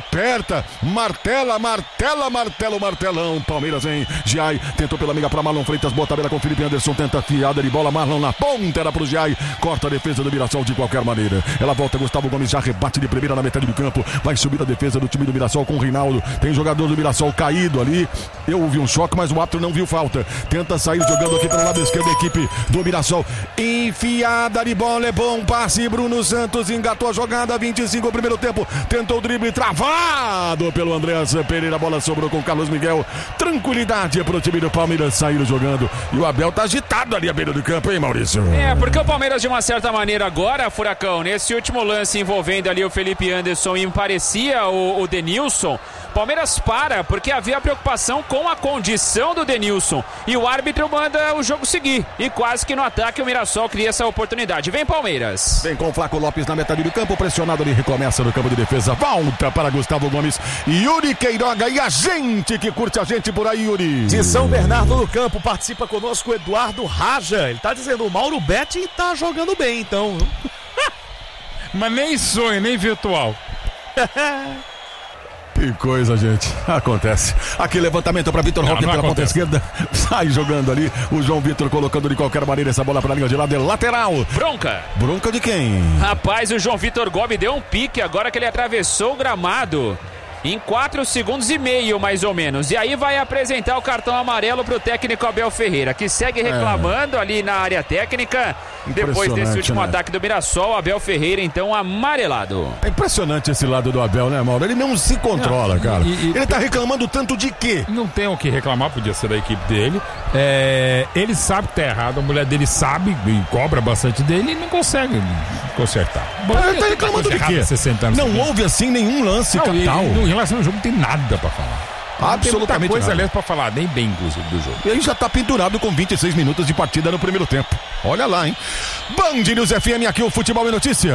martela, o martelão, Palmeiras vem, Giai, tentou pela amiga para Marlon Freitas, bota a tabela com Felipe Anderson, tenta fiada de bola, Marlon na ponta, era pro Giai, corta a defesa do Mirassol de qualquer maneira, ela volta, Gustavo Gomes já rebate de primeira na metade do campo, vai subir a defesa do time do Mirassol com o Reinaldo, tem jogador do Mirassol caído ali, eu ouvi um choque, mas o árbitro não viu falta, tenta sair jogando aqui pelo lado esquerdo, a equipe do Mirassol, enfiada de bola, é bom passe, Bruno Santos engatou a jogada, 25 o primeiro tempo, tentou o drible, travado pelo Andréas Pereira, a bola sobrou com o Carlos Miguel, tranquilidade pro time do Palmeiras sair jogando, e o Abel tá agitado ali à beira do campo, hein, Maurício? Porque o Palmeiras de uma certa maneira agora, Furacão, nesse último lance envolvendo ali o Felipe Anderson e parecia o Denilson, Palmeiras para, porque havia preocupação com a condição do Denilson, e o árbitro manda o jogo seguir, e quase que no ataque o Mirassol cria essa oportunidade. Vem Palmeiras. Vem com o Flaco Lopes na metade do campo, pressionado, ele recomeça no campo de defesa, volta para Gustavo Gomes, Yuri Queiroga e a gente que curte a gente por aí, Yuri. De São Bernardo do Campo, participa conosco o Eduardo Raja, ele tá dizendo, o Mauro Betti tá jogando bem, então. Mas nem sonho, nem virtual. Que coisa, gente. Acontece. Aqui levantamento para Vitor Roque pela ponta esquerda. Sai jogando ali. O João Vitor colocando de qualquer maneira essa bola para a linha de lado. É lateral. Bronca. Bronca de quem? Rapaz, o João Vitor Gobi deu um pique agora que ele atravessou o gramado. em 4 segundos e meio, mais ou menos. E aí vai apresentar o cartão amarelo para o técnico Abel Ferreira, que segue reclamando ali na área técnica. Depois desse último ataque do Mirassol, Abel Ferreira, então, amarelado. É impressionante esse lado do Abel, né, Mauro? Ele não se controla, cara. Ele tá reclamando tanto de quê? Não tem o que reclamar, podia ser da equipe dele. Ele sabe que tá errado, a mulher dele sabe e cobra bastante dele e não consegue consertar. Ele tá reclamando de quê? 60 anos não houve, assim, nenhum lance capital. Em relação ao jogo, não tem nada pra falar. Absolutamente tem muita coisa, nada. aliás, pra falar, nem bem, inclusive, do jogo. Ele já tá pendurado com 26 minutos de partida no primeiro tempo. Olha lá, hein? Band News FM, aqui o Futebol e Notícia.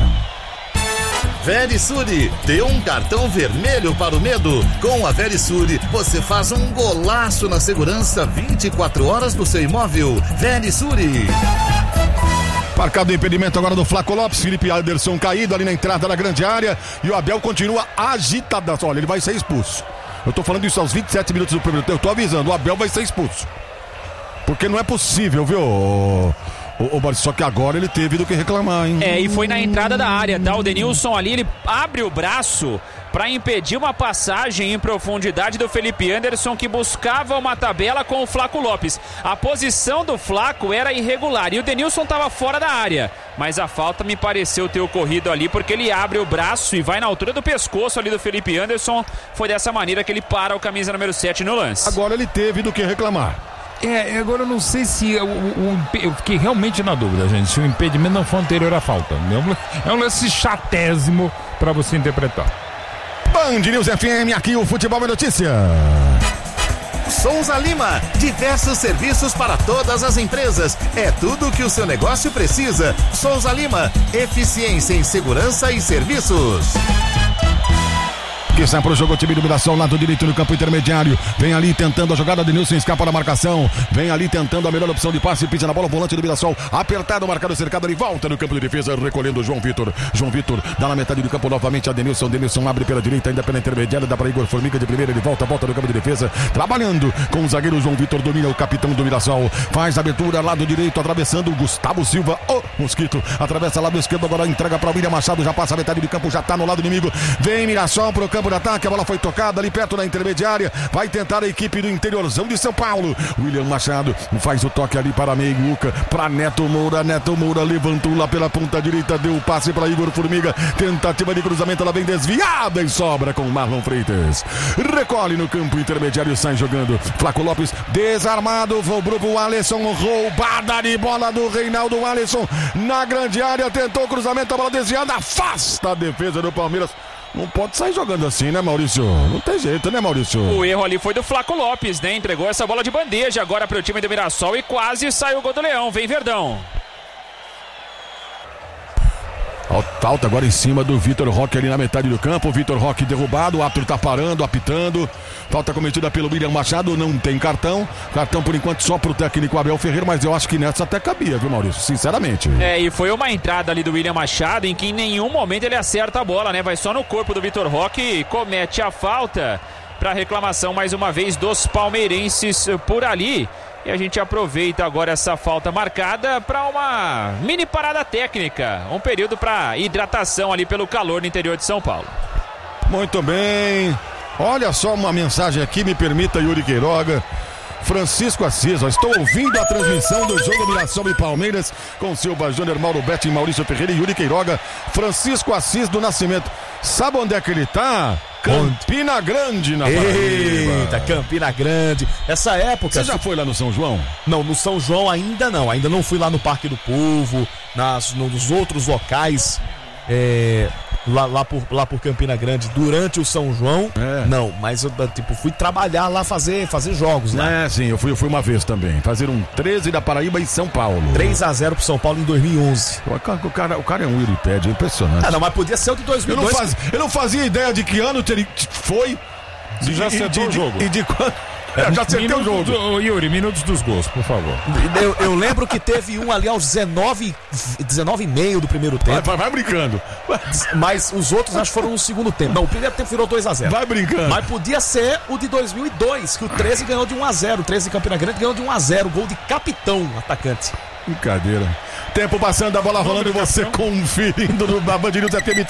Verisure, dê um cartão vermelho para o medo. Com a Verisure, você faz um golaço na segurança 24 horas do seu imóvel. Verisure. Marcado o impedimento agora do Flaco Lopes. Felipe Alderson caído ali na entrada da grande área. E o Abel continua agitado. Olha, ele vai ser expulso. Eu tô falando isso aos 27 minutos do primeiro tempo. Eu tô avisando, o Abel vai ser expulso. Porque não é possível, viu? Só que agora ele teve do que reclamar, hein? E foi na entrada da área, tá? O Denilson ali, ele abre o braço para impedir uma passagem em profundidade do Felipe Anderson, que buscava uma tabela com o Flaco Lopes. A posição do Flaco era irregular e o Denilson estava fora da área, mas a falta me pareceu ter ocorrido ali, porque ele abre o braço e vai na altura do pescoço ali do Felipe Anderson. Foi dessa maneira que ele para o camisa número 7 no lance. Agora ele teve do que reclamar. Agora eu não sei se eu fiquei realmente na dúvida, gente, se o impedimento não foi anterior à falta. É um lance chatésimo para você interpretar. Band News FM, aqui o Futebol é Notícia. Souza Lima, diversos serviços para todas as empresas. É tudo o que o seu negócio precisa. Souza Lima, eficiência em segurança e serviços. Que sai pro jogo o time do Mirassol, lado direito no campo intermediário. Vem ali tentando a jogada de Nilson, escapa da marcação. Vem ali tentando a melhor opção de passe, pisa na bola, o volante do Mirassol. Apertado, marcado, cercado, ele volta no campo de defesa, recolhendo o João Vitor. João Vitor dá na metade do campo novamente a Denilson. Denilson abre pela direita, ainda pela intermediária, dá para Igor Formiga de primeira, ele volta no campo de defesa. Trabalhando com o zagueiro João Vitor, domina o capitão do Mirassol. Faz a abertura, lado direito, atravessando o Gustavo Silva. Mosquito, atravessa lado esquerdo, agora entrega para o William Machado, já passa a metade do campo, já tá no lado inimigo. Vem Mirassol pro campo de ataque, a bola foi tocada ali perto na intermediária, vai tentar a equipe do interiorzão de São Paulo. William Machado faz o toque ali para Meiuca, para Neto Moura levantou lá pela ponta direita, deu o passe para Igor Formiga, tentativa de cruzamento, ela vem desviada e sobra com Marlon Freitas. Recolhe no campo intermediário, sai jogando. Flaco Lopes desarmado, vobrou pro Alisson, roubada de bola do Reinaldo. Alisson na grande área, tentou o cruzamento, a bola desviada, afasta a defesa do Palmeiras. Não pode sair jogando assim, né, Maurício? Não tem jeito, né, Maurício? O erro ali foi do Flaco Lopes, né? Entregou essa bola de bandeja agora para o time do Mirassol e quase saiu o gol do Leão. Vem Verdão. Falta agora em cima do Vitor Roque ali na metade do campo. O Vitor Roque derrubado, o árbitro tá parando, apitando. Falta cometida pelo William Machado, não tem cartão. Cartão por enquanto só pro técnico Abel Ferreira, mas eu acho que nessa até cabia, viu, Maurício? Sinceramente. E foi uma entrada ali do William Machado em que em nenhum momento ele acerta a bola, né? Vai só no corpo do Vitor Roque e comete a falta para reclamação mais uma vez dos palmeirenses por ali. E a gente aproveita agora essa falta marcada para uma mini parada técnica. Um período para hidratação ali pelo calor no interior de São Paulo. Muito bem. Olha só uma mensagem aqui, me permita, Yuri Queiroga. Francisco Assis, estou ouvindo a transmissão do jogo Mirassol e Palmeiras com Silva Júnior, Mauro Betti, Maurício Ferreira e Yuri Queiroga. Francisco Assis do Nascimento. Sabe onde é que ele tá? Campina Grande, na Paraíba. Eita, Campina Grande. Essa época... Você já foi lá no São João? Não, no São João ainda não. Ainda não fui lá no Parque do Povo, nos outros locais, lá por Campina Grande, durante o São João. Não, mas eu fui trabalhar lá, fazer jogos lá. Sim, eu fui uma vez também. Fazer um 13 da Paraíba em São Paulo. 3-0 pro São Paulo em 2011. O cara é um Wiripédia, impressionante. Não, mas podia ser o de 2002. Eu não fazia ideia de que ano foi. Você já acertou o jogo. E de quando... já acertei o jogo. Yuri, minutos dos gols, por favor. Eu lembro que teve um ali aos 19,5 do primeiro tempo. Vai brincando. Mas os outros acho que foram no segundo tempo. Não, o primeiro tempo virou 2-0. Vai brincando. Mas podia ser o de 2002, que o 13 ganhou de 1-0. O 13 de Campina Grande ganhou de 1-0. Gol de capitão, atacante. Brincadeira. Tempo passando, a bola rolando e você conferindo no Band News FM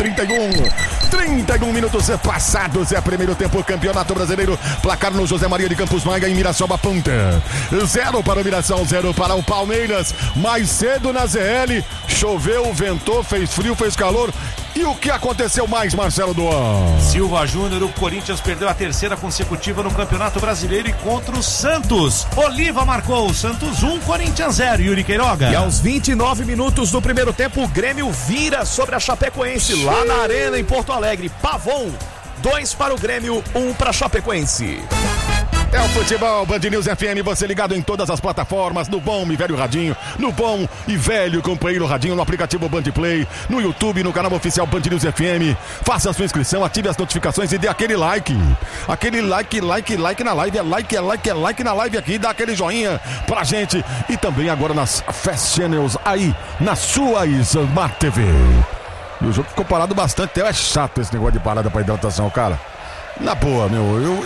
31 minutos passados. É primeiro tempo, Campeonato Brasileiro. Placar no José Maria de Campos Maia em Mirassol Ponta. 0 para o Mirassol, 0 para o Palmeiras. Mais cedo na ZL, choveu, ventou, fez frio, fez calor. E o que aconteceu mais, Marcelo Duan? Silva Júnior, o Corinthians perdeu a terceira consecutiva no Campeonato Brasileiro e contra o Santos. Oliva marcou, Santos 1, Corinthians 0, Yuri Queiroga. E aos 29 minutos do primeiro tempo, o Grêmio vira sobre a Chapecoense, lá na Arena, em Porto Alegre. Pavon, 2 para o Grêmio, 1 para a Chapecoense. É o futebol, Band News FM, você ligado em todas as plataformas, no bom e velho radinho, no bom e velho companheiro radinho, no aplicativo Band Play, no YouTube, no canal oficial Band News FM. Faça a sua inscrição, ative as notificações e dê aquele like. Aquele like na live, é like na live aqui, dá aquele joinha pra gente. E também agora nas Fast Channels, aí, na sua Smart TV. E o jogo ficou parado bastante, até é chato esse negócio de parada pra hidratação, cara. Na boa, meu,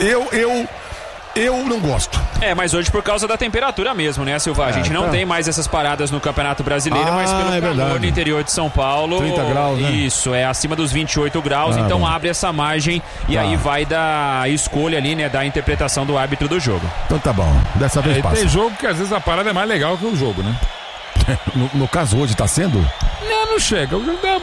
eu não gosto. Mas hoje por causa da temperatura mesmo, né, Silva? A gente não tem mais essas paradas no Campeonato Brasileiro, mas pelo calor verdade. no interior de São Paulo. 30 graus, né? Isso, é acima dos 28 graus, então abre essa margem e aí vai da escolha ali, né, da interpretação do árbitro do jogo. Então tá bom, dessa vez passa. Tem jogo que às vezes a parada é mais legal que o jogo, né? No caso hoje tá sendo? Não chega.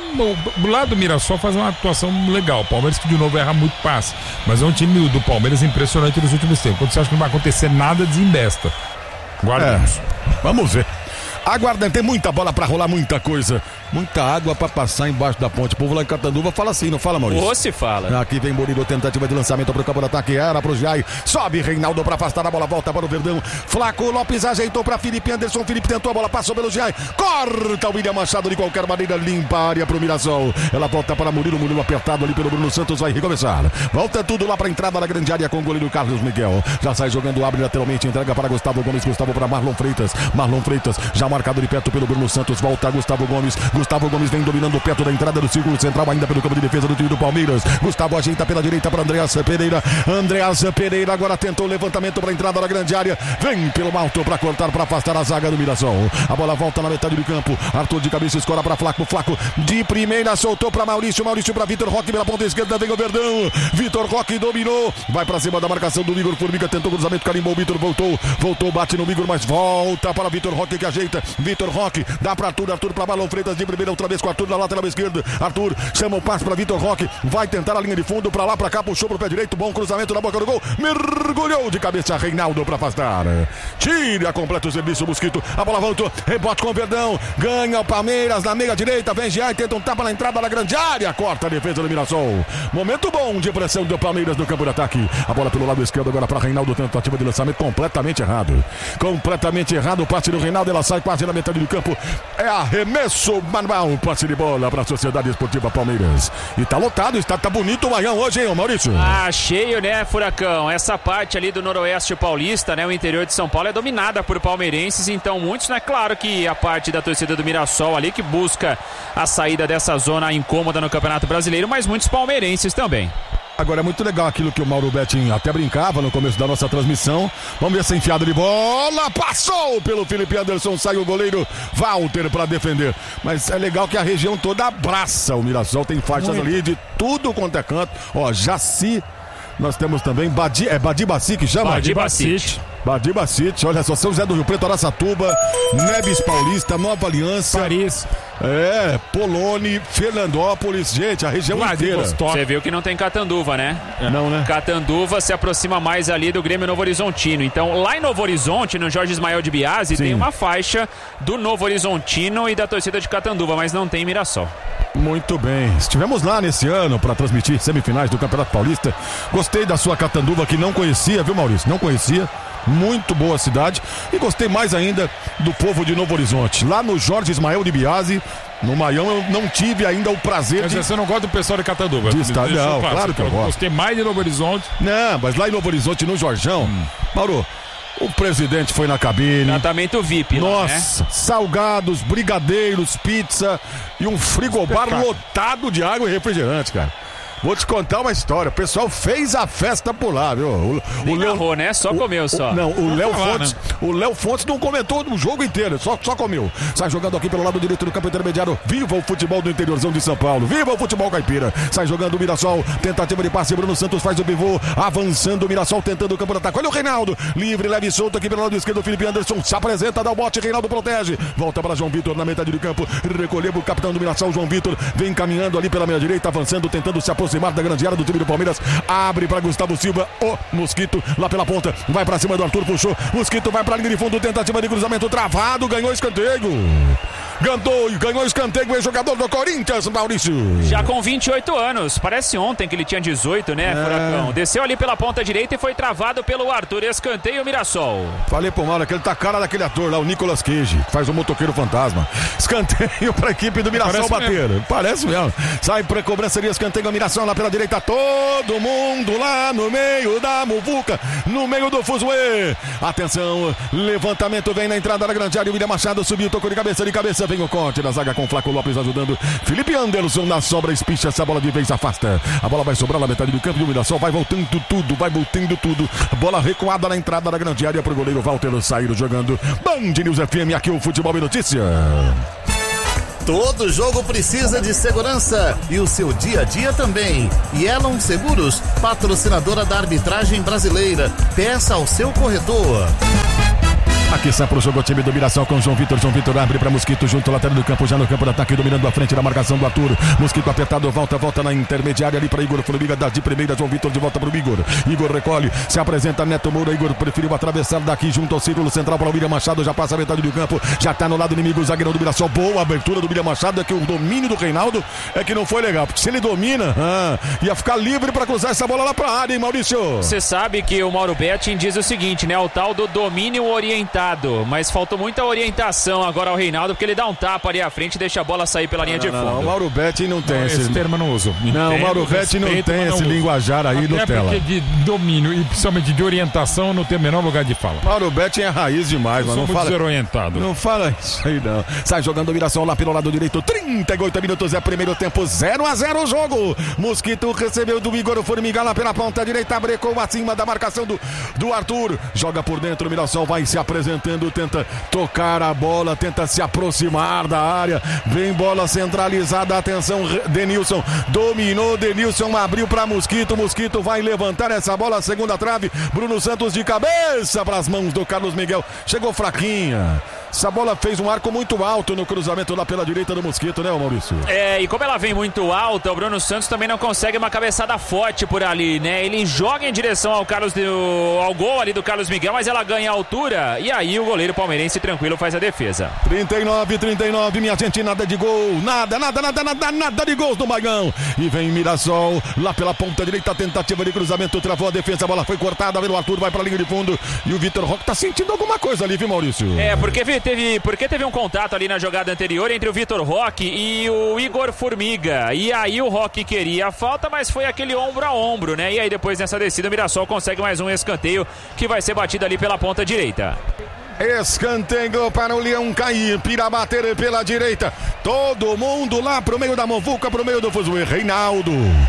O lado do Mirassol faz uma atuação legal. O Palmeiras que de novo erra muito passe. Mas é um time do Palmeiras impressionante nos últimos tempos. Quando você acha que não vai acontecer nada, desembesta. Guardamos. Vamos ver. Aguardem, tem muita bola pra rolar, muita coisa. Muita água pra passar embaixo da ponte. O povo lá em Catanduva fala assim, não fala, Maurício? Ou se fala. Aqui vem Murilo, tentativa de lançamento pro campo de ataque, era pro Jai. Sobe Reinaldo pra afastar a bola, volta para o Verdão. Flaco Lopes ajeitou pra Felipe Anderson. Felipe tentou a bola, passou pelo Jai. Corta o William Machado de qualquer maneira, limpa a área pro Mirassol. Ela volta para Murilo, Murilo apertado ali pelo Bruno Santos, vai recomeçar. Volta tudo lá pra entrada da grande área com o goleiro Carlos Miguel. Já sai jogando, abre lateralmente, entrega para Gustavo Gomes. Gustavo para Marlon Freitas. Marlon Freitas já marcado de perto pelo Bruno Santos, volta Gustavo Gomes. Gustavo Gomes vem dominando perto da entrada do círculo central, ainda pelo campo de defesa do time do Palmeiras. Gustavo ajeita pela direita para Andreas Pereira. Andreas Pereira agora tentou o levantamento para a entrada da grande área. Vem pelo alto para cortar, para afastar a zaga do Mirassol. A bola volta na metade do campo. Arthur de cabeça escora para Flaco. Flaco de primeira soltou para Maurício. Maurício para Vitor Roque pela ponta esquerda. Vem o Verdão. Vitor Roque dominou. Vai para cima da marcação do Igor. Formiga tentou o cruzamento. Carimbou. Vitor voltou, bate no Igor, mas volta para Vitor Roque que ajeita. Vitor Roque dá para Arthur. Arthur para Marlon Freitas de primeira outra vez com Arthur na lateral esquerda. Arthur chama o passe para Vitor Roque. Vai tentar a linha de fundo para lá, para cá, puxou pro pé direito. Bom cruzamento na boca do gol. Mergulhou de cabeça Reinaldo para afastar. Tira, completa o serviço Mosquito. A bola voltou. Rebote com o Verdão. Ganha o Palmeiras na meia direita. Vem Giai, tenta um tapa na entrada da grande área. Corta a defesa do Mirassol. Momento bom de pressão do Palmeiras no campo de ataque. A bola pelo lado esquerdo agora para Reinaldo. Tentativa de lançamento completamente errado. Completamente errado o passe do Reinaldo. Ela sai quase na metade do campo. É arremesso manual. Passe de bola para a Sociedade Esportiva Palmeiras. E tá lotado, tá bonito o Maião hoje, hein, Maurício? Cheio, né, Furacão? Essa parte ali do Noroeste Paulista, né, o interior de São Paulo é dominada por palmeirenses, então muitos, né, claro que a parte da torcida do Mirassol ali que busca a saída dessa zona incômoda no Campeonato Brasileiro, mas muitos palmeirenses também. Agora é muito legal aquilo que o Mauro Betting até brincava no começo da nossa transmissão. Vamos ver essa enfiada de bola. Passou pelo Felipe Anderson. Sai o goleiro Walter para defender. Mas é legal que a região toda abraça o Mirassol. Tem faixas ali de tudo quanto é canto. Ó, Jaci. Nós temos também Badi Baci que chama? Badi Bacite. Badi Bacite, olha só, São José do Rio Preto, Araçatuba, Neves Paulista, Nova Aliança, Paris, Poloni, Fernandópolis, gente, a região inteira. Você viu que não tem Catanduva, né? Não, né? Catanduva se aproxima mais ali do Grêmio Novo Horizontino. Então, lá em Novo Horizonte, no Jorge Ismael de Biasi, tem uma faixa do Novo Horizontino e da torcida de Catanduva, mas não tem Mirassol. Muito bem, estivemos lá nesse ano para transmitir semifinais do Campeonato Paulista. Gostei da sua Catanduva que não conhecia, viu, Maurício? Não conhecia. Muito boa cidade. E gostei mais ainda do povo de Novo Horizonte. Lá no Jorge Ismael de Biasi, no Maião, eu não tive ainda o prazer mas você não gosta do pessoal de Catanduva? Não, claro que eu gosto. Gostei mais de Novo Horizonte. Não, mas lá em Novo Horizonte, no Jorjão, Mauro, o presidente foi na cabine. Tratamento VIP. Nossa, né? Salgados, brigadeiros, pizza e um frigobar lotado de água e refrigerante, cara. Vou te contar uma história. O pessoal fez a festa por lá, viu? O Léo, né? Só comeu só. O Léo Fontes não comentou o jogo inteiro, só comeu. Sai jogando aqui pelo lado direito do campo intermediário. Viva o futebol do interiorzão de São Paulo. Viva o futebol caipira. Sai jogando o Mirassol. Tentativa de passe. Bruno Santos faz o pivô. Avançando o Mirassol, tentando o campo de ataque. Olha o Reinaldo. Livre, leve e solto aqui pelo lado esquerdo. O Felipe Anderson se apresenta, dá o bote. Reinaldo protege. Volta para João Vitor na metade do campo. Recolheu o capitão do Mirassol, João Vitor. Vem caminhando ali pela meia direita, avançando, tentando se aproximar da grande área do time do Palmeiras. Abre para Gustavo Silva. O Mosquito lá pela ponta. Vai para cima do Arthur, puxou. Mosquito vai para a linha de fundo. Tentativa de cruzamento travado. Ganhou escanteio. Ganhou escanteio o jogador do Corinthians, Maurício. Já com 28 anos. Parece ontem que ele tinha 18, né, Furacão? Desceu ali pela ponta direita e foi travado pelo Arthur. Escanteio Mirassol. Falei pro Mauro que ele tá a cara daquele ator lá, o Nicolas Cage, que faz o motoqueiro fantasma. Escanteio pra equipe do Mirassol bater. Parece mesmo. Sai pra cobrança de escanteio, Mirassol lá pela direita. Todo mundo lá no meio da muvuca, no meio do fuzuê. Atenção, levantamento vem na entrada da grande área. O William Machado subiu, tocou de cabeça. Vem o corte da zaga com Flaco Lopes ajudando. Felipe Anderson na sobra, espicha essa bola de vez, afasta. A bola vai sobrar na metade do campo e o Mirassol vai voltando tudo. Bola recuada na entrada da grande área pro goleiro Walter sair jogando. Band News FM, aqui o Futebol e Notícia. Todo jogo precisa de segurança e o seu dia a dia também. Yellow Seguros, patrocinadora da arbitragem brasileira. Peça ao seu corretor. Aqui sempre o jogo, o time do Mirassol com João Vitor. João Vitor abre para Mosquito junto ao lateral do campo, já no campo de ataque, dominando a frente da marcação do Arthur. Mosquito apertado, volta na intermediária ali para Igor Formiga, dá de primeira, João Vitor de volta para o Igor. Igor recolhe, se apresenta Neto Moura. Igor preferiu atravessar daqui junto ao círculo central para o William Machado, já passa a metade do campo, já está no lado inimigo o zagueirão do Mirassol. Boa abertura do William Machado, é que o domínio do Reinaldo é que não foi legal, porque se ele domina, ia ficar livre para cruzar essa bola lá para a área, hein, Maurício? Você sabe que o Mauro Betting diz o seguinte, né? O tal do domínio orientado. Mas faltou muita orientação agora ao Reinaldo, porque ele dá um tapa ali à frente e deixa a bola sair pela linha de fundo. O Mauro Betting não tem esse termo, não uso. Não, o Mauro Betting não tem esse linguajar aí no tela. Porque de domínio e principalmente de orientação não tem o menor lugar de fala. Mauro Betting é raiz demais, mano. Não fala desorientado. Não fala isso aí, não. Sai jogando o Mirassol lá pelo lado direito. 38 minutos é primeiro tempo, 0-0 o jogo. Mosquito recebeu do Igor Formiga lá pela ponta direita, brecou acima da marcação do Arthur. Joga por dentro, o Mirassol vai se apresentando, tenta tocar a bola, tenta se aproximar da área. Vem bola centralizada, atenção, Denilson dominou, Denilson abriu para Mosquito. Mosquito vai levantar essa bola, segunda trave. Bruno Santos de cabeça para as mãos do Carlos Miguel. Chegou fraquinha. Essa bola fez um arco muito alto no cruzamento lá pela direita do Mosquito, né, Maurício? E como ela vem muito alta, o Bruno Santos também não consegue uma cabeçada forte por ali, né? Ele joga em direção ao gol ali do Carlos Miguel, mas ela ganha altura e aí o goleiro palmeirense tranquilo faz a defesa. 39, minha gente, nada de gol, nada de gols do Maigão. E vem Mirassol lá pela ponta direita, tentativa de cruzamento, travou a defesa, a bola foi cortada, vem o Arthur, vai pra linha de fundo e o Vitor Roque tá sentindo alguma coisa ali, viu, Maurício? Porque teve um contato ali na jogada anterior entre o Vitor Roque e o Igor Formiga. E aí o Roque queria a falta, mas foi aquele ombro a ombro, né? E aí depois nessa descida o Mirassol consegue mais um escanteio que vai ser batido ali pela ponta direita. Escanteio para o Leão cair, Pira bater pela direita. Todo mundo lá pro meio da movuca, pro meio do fuzuê. Reinaldo,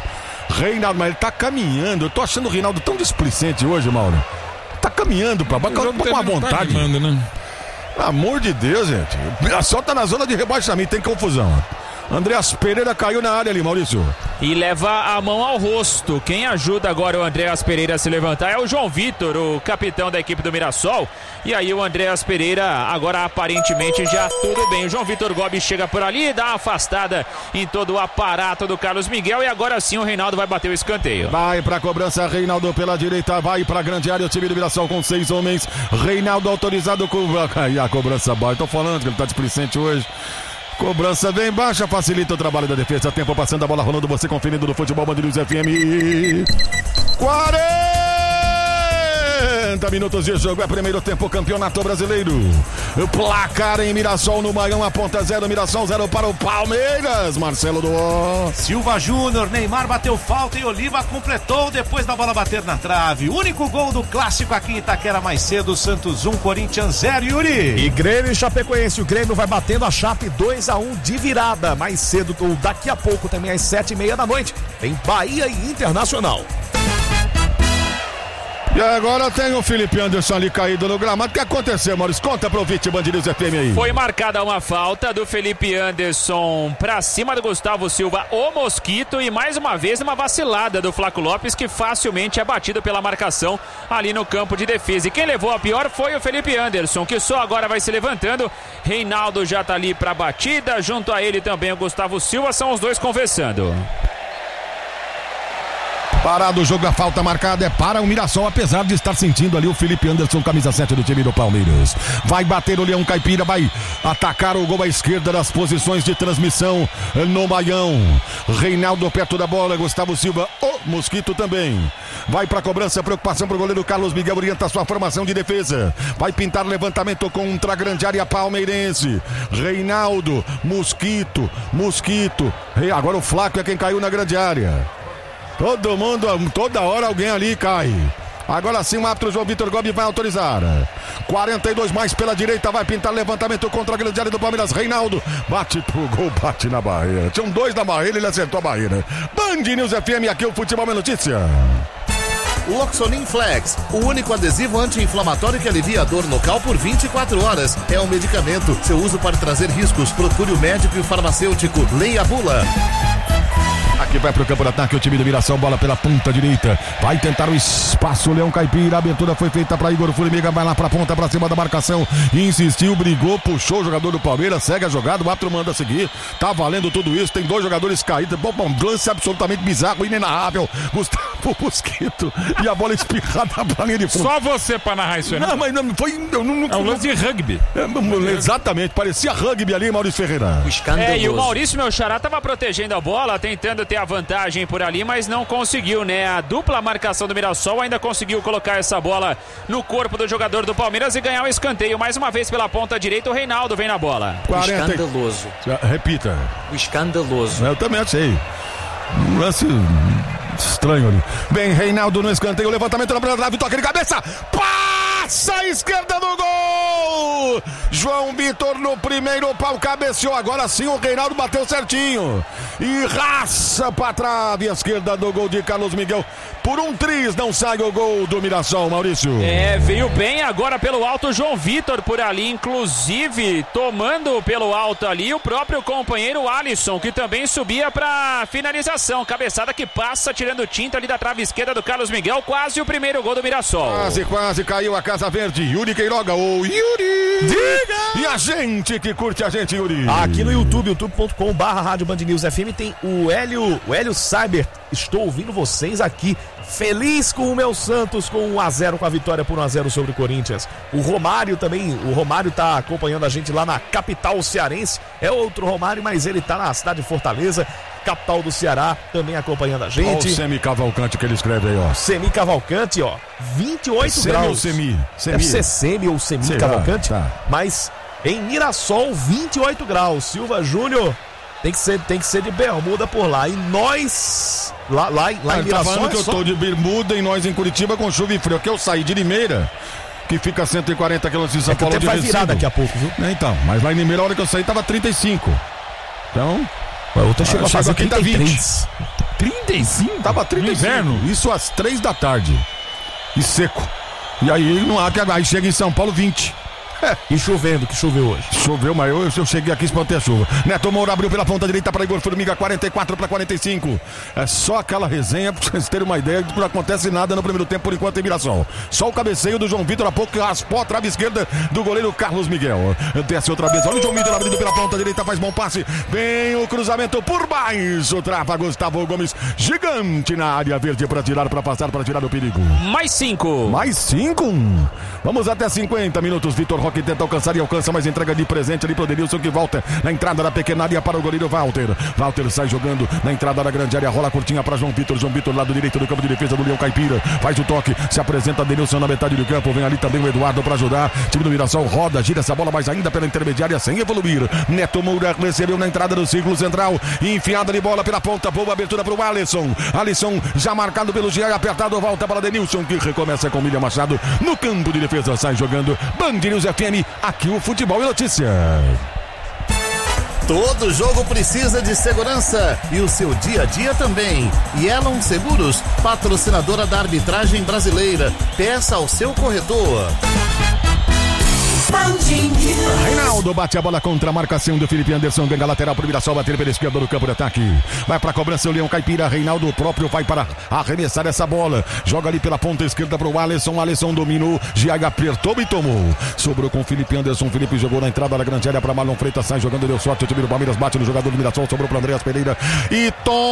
mas ele tá caminhando. Eu tô achando o Reinaldo tão displicente hoje, Mauro. Tá caminhando pra baixo, com uma vontade. Pelo amor de Deus, gente. Só tá na zona de rebaixamento, tem confusão. Andréas Pereira caiu na área ali, Maurício. E leva a mão ao rosto. Quem ajuda agora o Andréas Pereira a se levantar é o João Vitor, o capitão da equipe do Mirassol. E aí o Andréas Pereira agora aparentemente já tudo bem. O João Vitor Gobi chega por ali, dá uma afastada em todo o aparato do Carlos Miguel. E agora sim o Reinaldo vai bater o escanteio. Vai pra cobrança, Reinaldo pela direita, vai pra grande área, o time do Mirassol com 6 homens. Reinaldo autorizado com... E a cobrança vai, tô falando que ele tá displicente hoje. Cobrança bem baixa, facilita o trabalho da defesa. Tempo passando a bola rolando, você conferindo no Futebol Band News FM. 40! 50 minutos de jogo, é primeiro tempo, Campeonato Brasileiro. O placar em Mirassol no Maião aponta 0, Mirassol 0 para o Palmeiras. Marcelo Duó. Silva Júnior, Neymar bateu falta e Oliva completou depois da bola bater na trave. Único gol do clássico aqui em Itaquera mais cedo, Santos 1, Corinthians 0, Yuri. E Grêmio e Chapecoense, o Grêmio vai batendo a Chape 2-1 de virada. Mais cedo, ou daqui a pouco também às 7h30 da noite, tem Bahia e Internacional. E agora tem o Felipe Anderson ali caído no gramado. O que aconteceu, Maurício? Conta pro Vite Band News FM aí. Foi marcada uma falta do Felipe Anderson pra cima do Gustavo Silva, o Mosquito, e mais uma vez uma vacilada do Flaco Lopes, que facilmente é batido pela marcação ali no campo de defesa. E quem levou a pior foi o Felipe Anderson, que só agora vai se levantando. Reinaldo já tá ali pra batida, junto a ele também o Gustavo Silva, são os dois conversando. Parado o jogo, a falta marcada é para o Mirassol, apesar de estar sentindo ali o Felipe Anderson, camisa 7 do time do Palmeiras. Vai bater o Leão Caipira, vai atacar o gol à esquerda das posições de transmissão no Maião. Reinaldo perto da bola, Gustavo Silva, o Mosquito também. Vai para a cobrança, preocupação para o goleiro Carlos Miguel, orienta a sua formação de defesa. Vai pintar levantamento contra a grande área palmeirense. Reinaldo, Mosquito. Agora o Flaco é quem caiu na grande área. Todo mundo, toda hora alguém ali cai. Agora sim o árbitro João Vitor Gomes vai autorizar. 42 mais pela direita, vai pintar levantamento contra a grande área do Palmeiras. Reinaldo bate pro gol, bate na barreira. Tinham 2 na barreira, ele acertou a barreira. Band News FM, aqui o Futebol é Notícia. Loxonin Flex, o único adesivo anti-inflamatório que alivia a dor local por 24 horas. É um medicamento. Seu uso pode trazer riscos. Procure o médico e o farmacêutico. Leia a bula. Aqui vai pro campo de ataque o time do Mirassol, bola pela ponta direita, vai tentar o espaço, Leão Caipira, a abertura foi feita para Igor Formiga, vai lá pra ponta, pra cima da marcação, insistiu, brigou, puxou o jogador do Palmeiras, segue a jogada, o árbitro manda seguir, tá valendo tudo isso, tem 2 jogadores caídos, bom, lance absolutamente bizarro, inenarrável, Gustavo Mosquito, e a bola espirrada pra linha de fundo. Só você pra narrar isso aí, né? Não, mas não foi... É um lance de rugby. Exatamente, parecia rugby ali, Maurício Ferreira. E o Maurício, meu xará, tava protegendo a bola, tentando ter a vantagem por ali, mas não conseguiu, né? A dupla marcação do Mirassol ainda conseguiu colocar essa bola no corpo do jogador do Palmeiras e ganhar o escanteio. Mais uma vez pela ponta direita, o Reinaldo vem na bola. 40... Escandaloso. Repita. O escandaloso. Eu também achei. Um lance estranho ali. Bem, Reinaldo no escanteio, levantamento na primeira trave, toque de cabeça, passa a esquerda do gol! João Vitor no primeiro pau, cabeceou, agora sim o Reinaldo bateu certinho e raça pra trave, a esquerda do gol de Carlos Miguel. Por um triz não sai o gol do Mirassol, Maurício. Veio bem agora pelo alto João Vitor por ali, inclusive tomando pelo alto ali o próprio companheiro Alisson, que também subia pra finalização, cabeçada que passa tirando tinta ali da trave esquerda do Carlos Miguel, quase o primeiro gol do Mirassol. Quase caiu a Casa Verde. Yuri Queiroga, ô Yuri! Diga! E a gente que curte a gente, Yuri? Aqui no YouTube, youtube.com/Rádio Band News FM, tem o Hélio Cyber. Estou ouvindo vocês aqui, feliz com o meu Santos, com 1-0, com a vitória por 1-0 sobre o Corinthians. O Romário também, tá acompanhando a gente lá na capital cearense. É outro Romário, mas ele tá na cidade de Fortaleza, capital do Ceará, também acompanhando a gente. Olha o Semi Cavalcante que ele escreve aí, ó. Semi Cavalcante, ó, 28 semi graus. Ou Semi? Deve ser Semi ou Semi Cavalcante, tá. Mas em Mirassol, 28 graus. Silva Júnior tem que ser de bermuda por lá. E nós, lá em Mirassol, tá falando que eu tô de bermuda e nós em Curitiba com chuva e frio. Que eu saí de Limeira, que fica a 140 km de São Paulo de vai virar daqui a pouco, viu? Então, mas lá em Limeira, a hora que eu saí, tava 35. Então... A outra chegou a fazer 33. 35? Tava 35. Inverno. Isso às 3 da tarde. E seco. E aí não há que aí chega em São Paulo 20. E chovendo, que choveu hoje. Choveu, mas eu cheguei aqui e espantei a chuva. Neto Moura abriu pela ponta direita para Igor Formiga, 44-45. É só aquela resenha pra vocês terem uma ideia de que não acontece nada no primeiro tempo por enquanto em Mirassol. Só o cabeceio do João Vitor há pouco que raspou a trave esquerda do goleiro Carlos Miguel. Desce outra vez. Olha o João Vitor abrindo pela ponta direita, faz bom passe. Vem o cruzamento por baixo. Trava Gustavo Gomes, gigante na área verde para tirar, para passar, para tirar o perigo. Mais 5. Mais 5. Vamos até 50 minutos, Vitor Roque. Roque tenta alcançar e alcança, mas entrega de presente ali pro Denilson, que volta na entrada da pequena área para o goleiro Walter. Walter sai jogando na entrada da grande área, rola curtinha para João Vitor. João Vitor, lado direito do campo de defesa do Leão Caipira, faz o toque, se apresenta Denilson na metade do campo, vem ali também o Eduardo para ajudar. Time do Mirassol roda, gira essa bola, mas ainda pela intermediária sem evoluir. Neto Moura recebeu na entrada do círculo central, enfiada de bola pela ponta, boa abertura para o Alisson. Alisson já marcado pelo Giai, apertado, volta para Denilson, que recomeça com William Machado no campo de defesa, sai jogando. Band News FM, aqui o futebol e notícia. Todo jogo precisa de segurança e o seu dia a dia também. Yellow Seguros, patrocinadora da arbitragem brasileira. Peça ao seu corretor. Reinaldo bate a bola contra a marcação do Felipe Anderson, ganha lateral pro Mirassol, bater pela esquerda no campo de ataque. Vai pra cobrança o Leão Caipira, Reinaldo próprio vai para arremessar essa bola. Joga ali pela ponta esquerda pro Alisson, Alisson dominou, Giaga apertou e tomou. Sobrou com o Felipe Anderson, Felipe jogou na entrada da grande área para Marlon Freitas, sai jogando, deu sorte, o time do Palmeiras bate no jogador do Mirassol, sobrou para Andreas Pereira e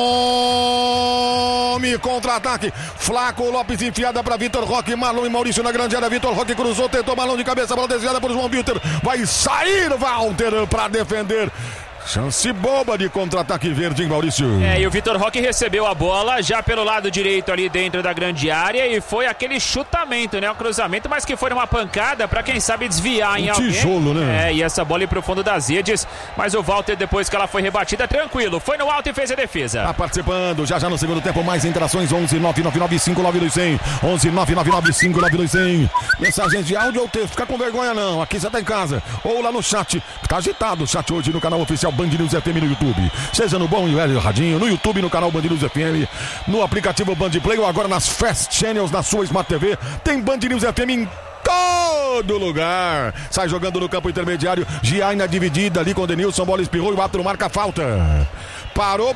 tome contra-ataque. Flaco Lopes enfiada para Vitor Roque, Marlon e Maurício na grande área, Vitor Roque cruzou, tentou balão de cabeça, bola desviada por João Vitor, vai sair Walter para defender. Chance boba de contra-ataque verde, hein, Maurício? E o Vitor Roque recebeu a bola já pelo lado direito ali dentro da grande área e foi aquele chutamento, né? Um cruzamento, mas que foi uma pancada pra quem sabe desviar em alguém. Tijolo, né? E essa bola ia pro fundo das redes, mas o Walter, depois que ela foi rebatida, tranquilo, foi no alto e fez a defesa. Tá participando, já no segundo tempo, mais interações, 11-999-592-100, 11-999-592-100. Mensagens de áudio ou texto, fica com vergonha não, aqui você tá em casa, ou lá no chat, tá agitado o chat hoje no canal oficial Band News FM no YouTube, seja no bom e velho radinho, no YouTube, no canal Band News FM, no aplicativo Band Play ou agora nas Fast Channels, na sua Smart TV, tem Band News FM em todo lugar. Sai jogando no campo intermediário, Giai na dividida ali com o Denilson, bola espirrou e o árbitro marca falta. Parou.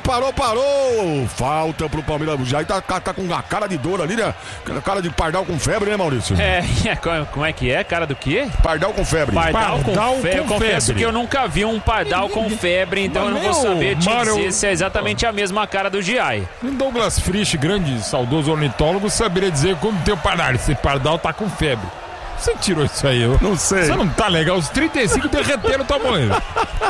Falta pro Palmeiras. O Giai tá com a cara de dor ali, né? Cara de pardal com febre, né, Maurício? Como é que é? Cara do quê? Pardal com febre. Pardal com febre. Eu confesso que eu nunca vi um pardal com febre, então eu não vou saber te dizer se é exatamente a mesma cara do Giai. Douglas Frisch, grande, saudoso ornitólogo, saberia dizer como tem o pardal. Esse pardal tá com febre. Você tirou isso aí? Eu não sei. Você não tá legal. Os 35 derreteram o tamanho.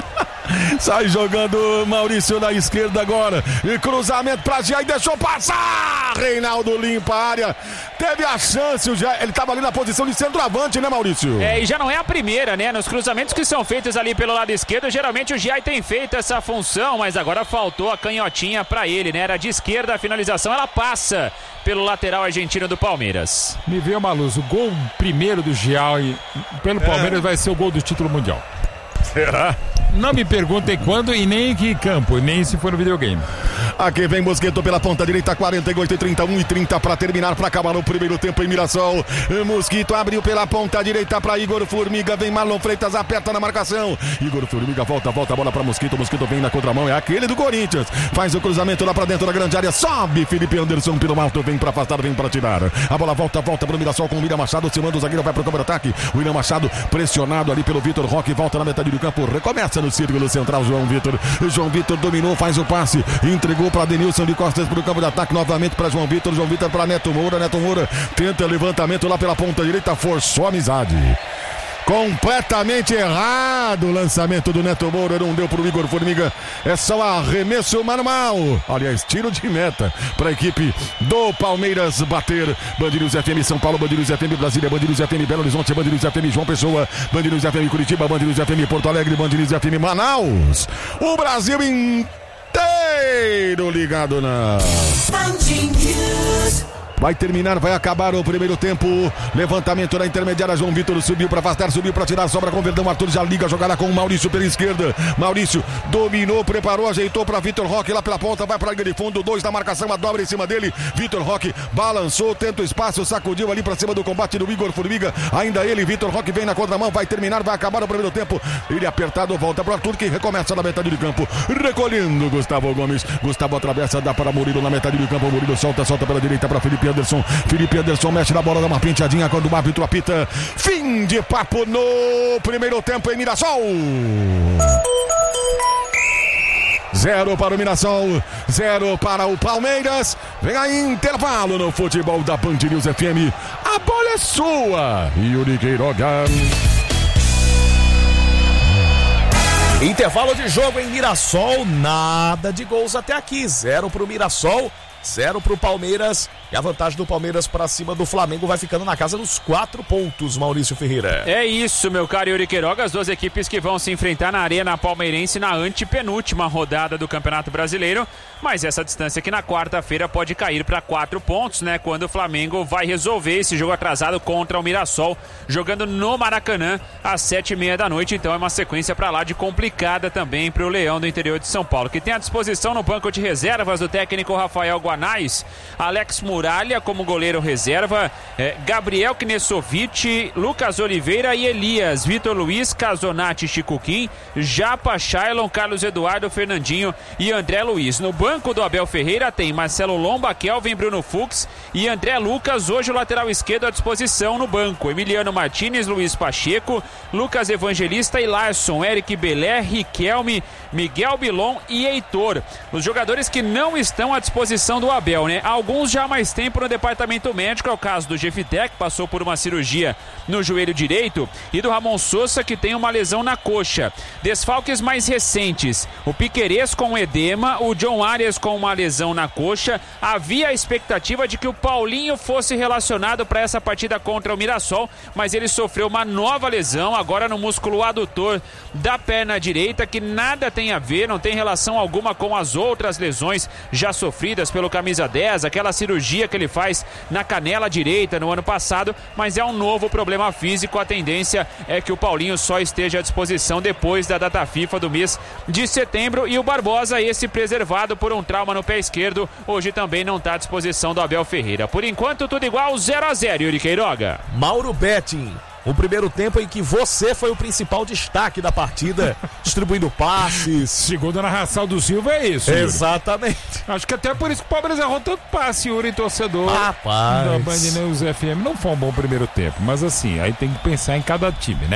Sai jogando Maurício na esquerda agora. E cruzamento pra Giai, deixou passar. Reinaldo limpa a área. Teve a chance, o Giai. Ele tava ali na posição de centroavante, né, Maurício? E já não é a primeira, né? Nos cruzamentos que são feitos ali pelo lado esquerdo, geralmente o Giai tem feito essa função, mas agora faltou a canhotinha pra ele, né? Era de esquerda a finalização, ela passa pelo lateral argentino do Palmeiras. Me veio uma luz. O gol primeiro do Giai pelo Palmeiras vai ser o gol do título mundial. Será? Não me perguntem quando e nem em que campo, nem se for no videogame. Aqui vem Mosquito pela ponta direita, 48-30, 1:30 para terminar, para acabar no primeiro tempo em Mirassol. Mosquito abriu pela ponta direita para Igor Formiga, vem Marlon Freitas, aperta na marcação. Igor Formiga volta a bola para Mosquito, Mosquito vem na contramão, é aquele do Corinthians. Faz o cruzamento lá para dentro da grande área, sobe Felipe Anderson pelo alto, vem para afastar, vem para tirar. A bola volta para o Mirassol com o William Machado, se manda o zagueiro, vai para o campo de ataque. O William Machado pressionado ali pelo Vitor Roque, volta na metade do campo, recomeça no círculo central, João Vitor dominou, faz o passe, entregou para Denilson de costas para o campo de ataque, novamente para João Vitor para Neto Moura tenta levantamento lá pela ponta direita, forçou a amizade. Completamente errado o lançamento do Neto Moura, não deu para o Igor Formiga, é só arremesso manual, aliás, tiro de meta para a equipe do Palmeiras bater. Band News FM São Paulo, Band News FM Brasília, Band News FM Belo Horizonte, Band News FM João Pessoa, Band News FM Curitiba, Band News FM Porto Alegre, Band News FM Manaus, o Brasil inteiro ligado na Band News. Vai terminar, vai acabar o primeiro tempo. Levantamento na intermediária. João Vitor subiu para afastar, subiu para tirar. Sobra com o Verdão. Arthur já liga a jogada com o Maurício pela esquerda. Maurício dominou, preparou, ajeitou para Vitor Roque lá pela ponta. Vai para a linha de fundo. 2 na marcação, a dobra em cima dele. Vitor Roque balançou, tenta o espaço, sacudiu ali para cima do combate do Igor Formiga. Ainda ele, Vitor Roque vem na contramão. Vai terminar, vai acabar o primeiro tempo. Ele apertado, volta para o Arthur, que recomeça na metade do campo. Recolhendo Gustavo Gomes. Gustavo atravessa, dá para Murilo na metade do campo. Murilo solta pela direita para Felipe Anderson. Felipe Anderson mexe na bola, dá uma penteadinha quando o árbitro apita. Fim de papo no primeiro tempo em Mirassol. 0 para o Mirassol, 0 para o Palmeiras. Vem aí intervalo no futebol da Band News FM. A bola é sua, Yuri Queiroga. Intervalo de jogo em Mirassol, nada de gols até aqui. 0 pro Mirassol, 0 pro Palmeiras. E a vantagem do Palmeiras para cima do Flamengo vai ficando na casa dos 4 pontos, Maurício Ferreira. É isso, meu caro Yuri Queiroga. As duas equipes que vão se enfrentar na Arena Palmeirense na antepenúltima rodada do Campeonato Brasileiro. Mas essa distância aqui na quarta-feira pode cair para 4 pontos, né? Quando o Flamengo vai resolver esse jogo atrasado contra o Mirassol, jogando no Maracanã às 7h30 da noite. Então é uma sequência para lá de complicada também para o Leão do interior de São Paulo, que tem à disposição no banco de reservas do técnico Rafael Guanais, Alex Muralha como goleiro reserva, Gabriel Knesovic, Lucas Oliveira e Elias, Vitor Luiz, Casonati, Chico Kim, Japa, Shailon, Carlos Eduardo, Fernandinho e André Luiz. No banco do Abel Ferreira tem Marcelo Lomba, Kelvin, Bruno Fux e André Lucas, hoje o lateral esquerdo à disposição no banco. Emiliano Martínez, Luiz Pacheco, Lucas Evangelista e Larson, Eric Belé, Riquelme, Miguel Bilon e Heitor. Os jogadores que não estão à disposição do Abel, né? Alguns já há mais tempo no departamento médico, é o caso do Jefité, que passou por uma cirurgia no joelho direito, e do Ramon Sousa, que tem uma lesão na coxa. Desfalques mais recentes: o Piquerez com edema, o John Arias com uma lesão na coxa. Havia a expectativa de que o Paulinho fosse relacionado para essa partida contra o Mirassol, mas ele sofreu uma nova lesão agora no músculo adutor da perna direita, que nada tem a ver, não tem relação alguma com as outras lesões já sofridas pelo camisa 10, aquela cirurgia que ele faz na canela direita no ano passado, mas é um novo problema físico. A tendência é que o Paulinho só esteja à disposição depois da data FIFA do mês de setembro, e o Barbosa, esse preservado por um trauma no pé esquerdo, hoje também não está à disposição do Abel Ferreira. Por enquanto tudo igual, 0-0, Yuri Queiroga. Mauro Betting, um primeiro tempo em que você foi o principal destaque da partida, distribuindo passes. Segundo a narração do Silva, é isso, Yuri. Exatamente. Acho que até por isso que o Palmeiras errou tanto passe, Yuri, torcedor Rapaz. da Band News FM. Não foi um bom primeiro tempo, mas assim, aí tem que pensar em cada time, né?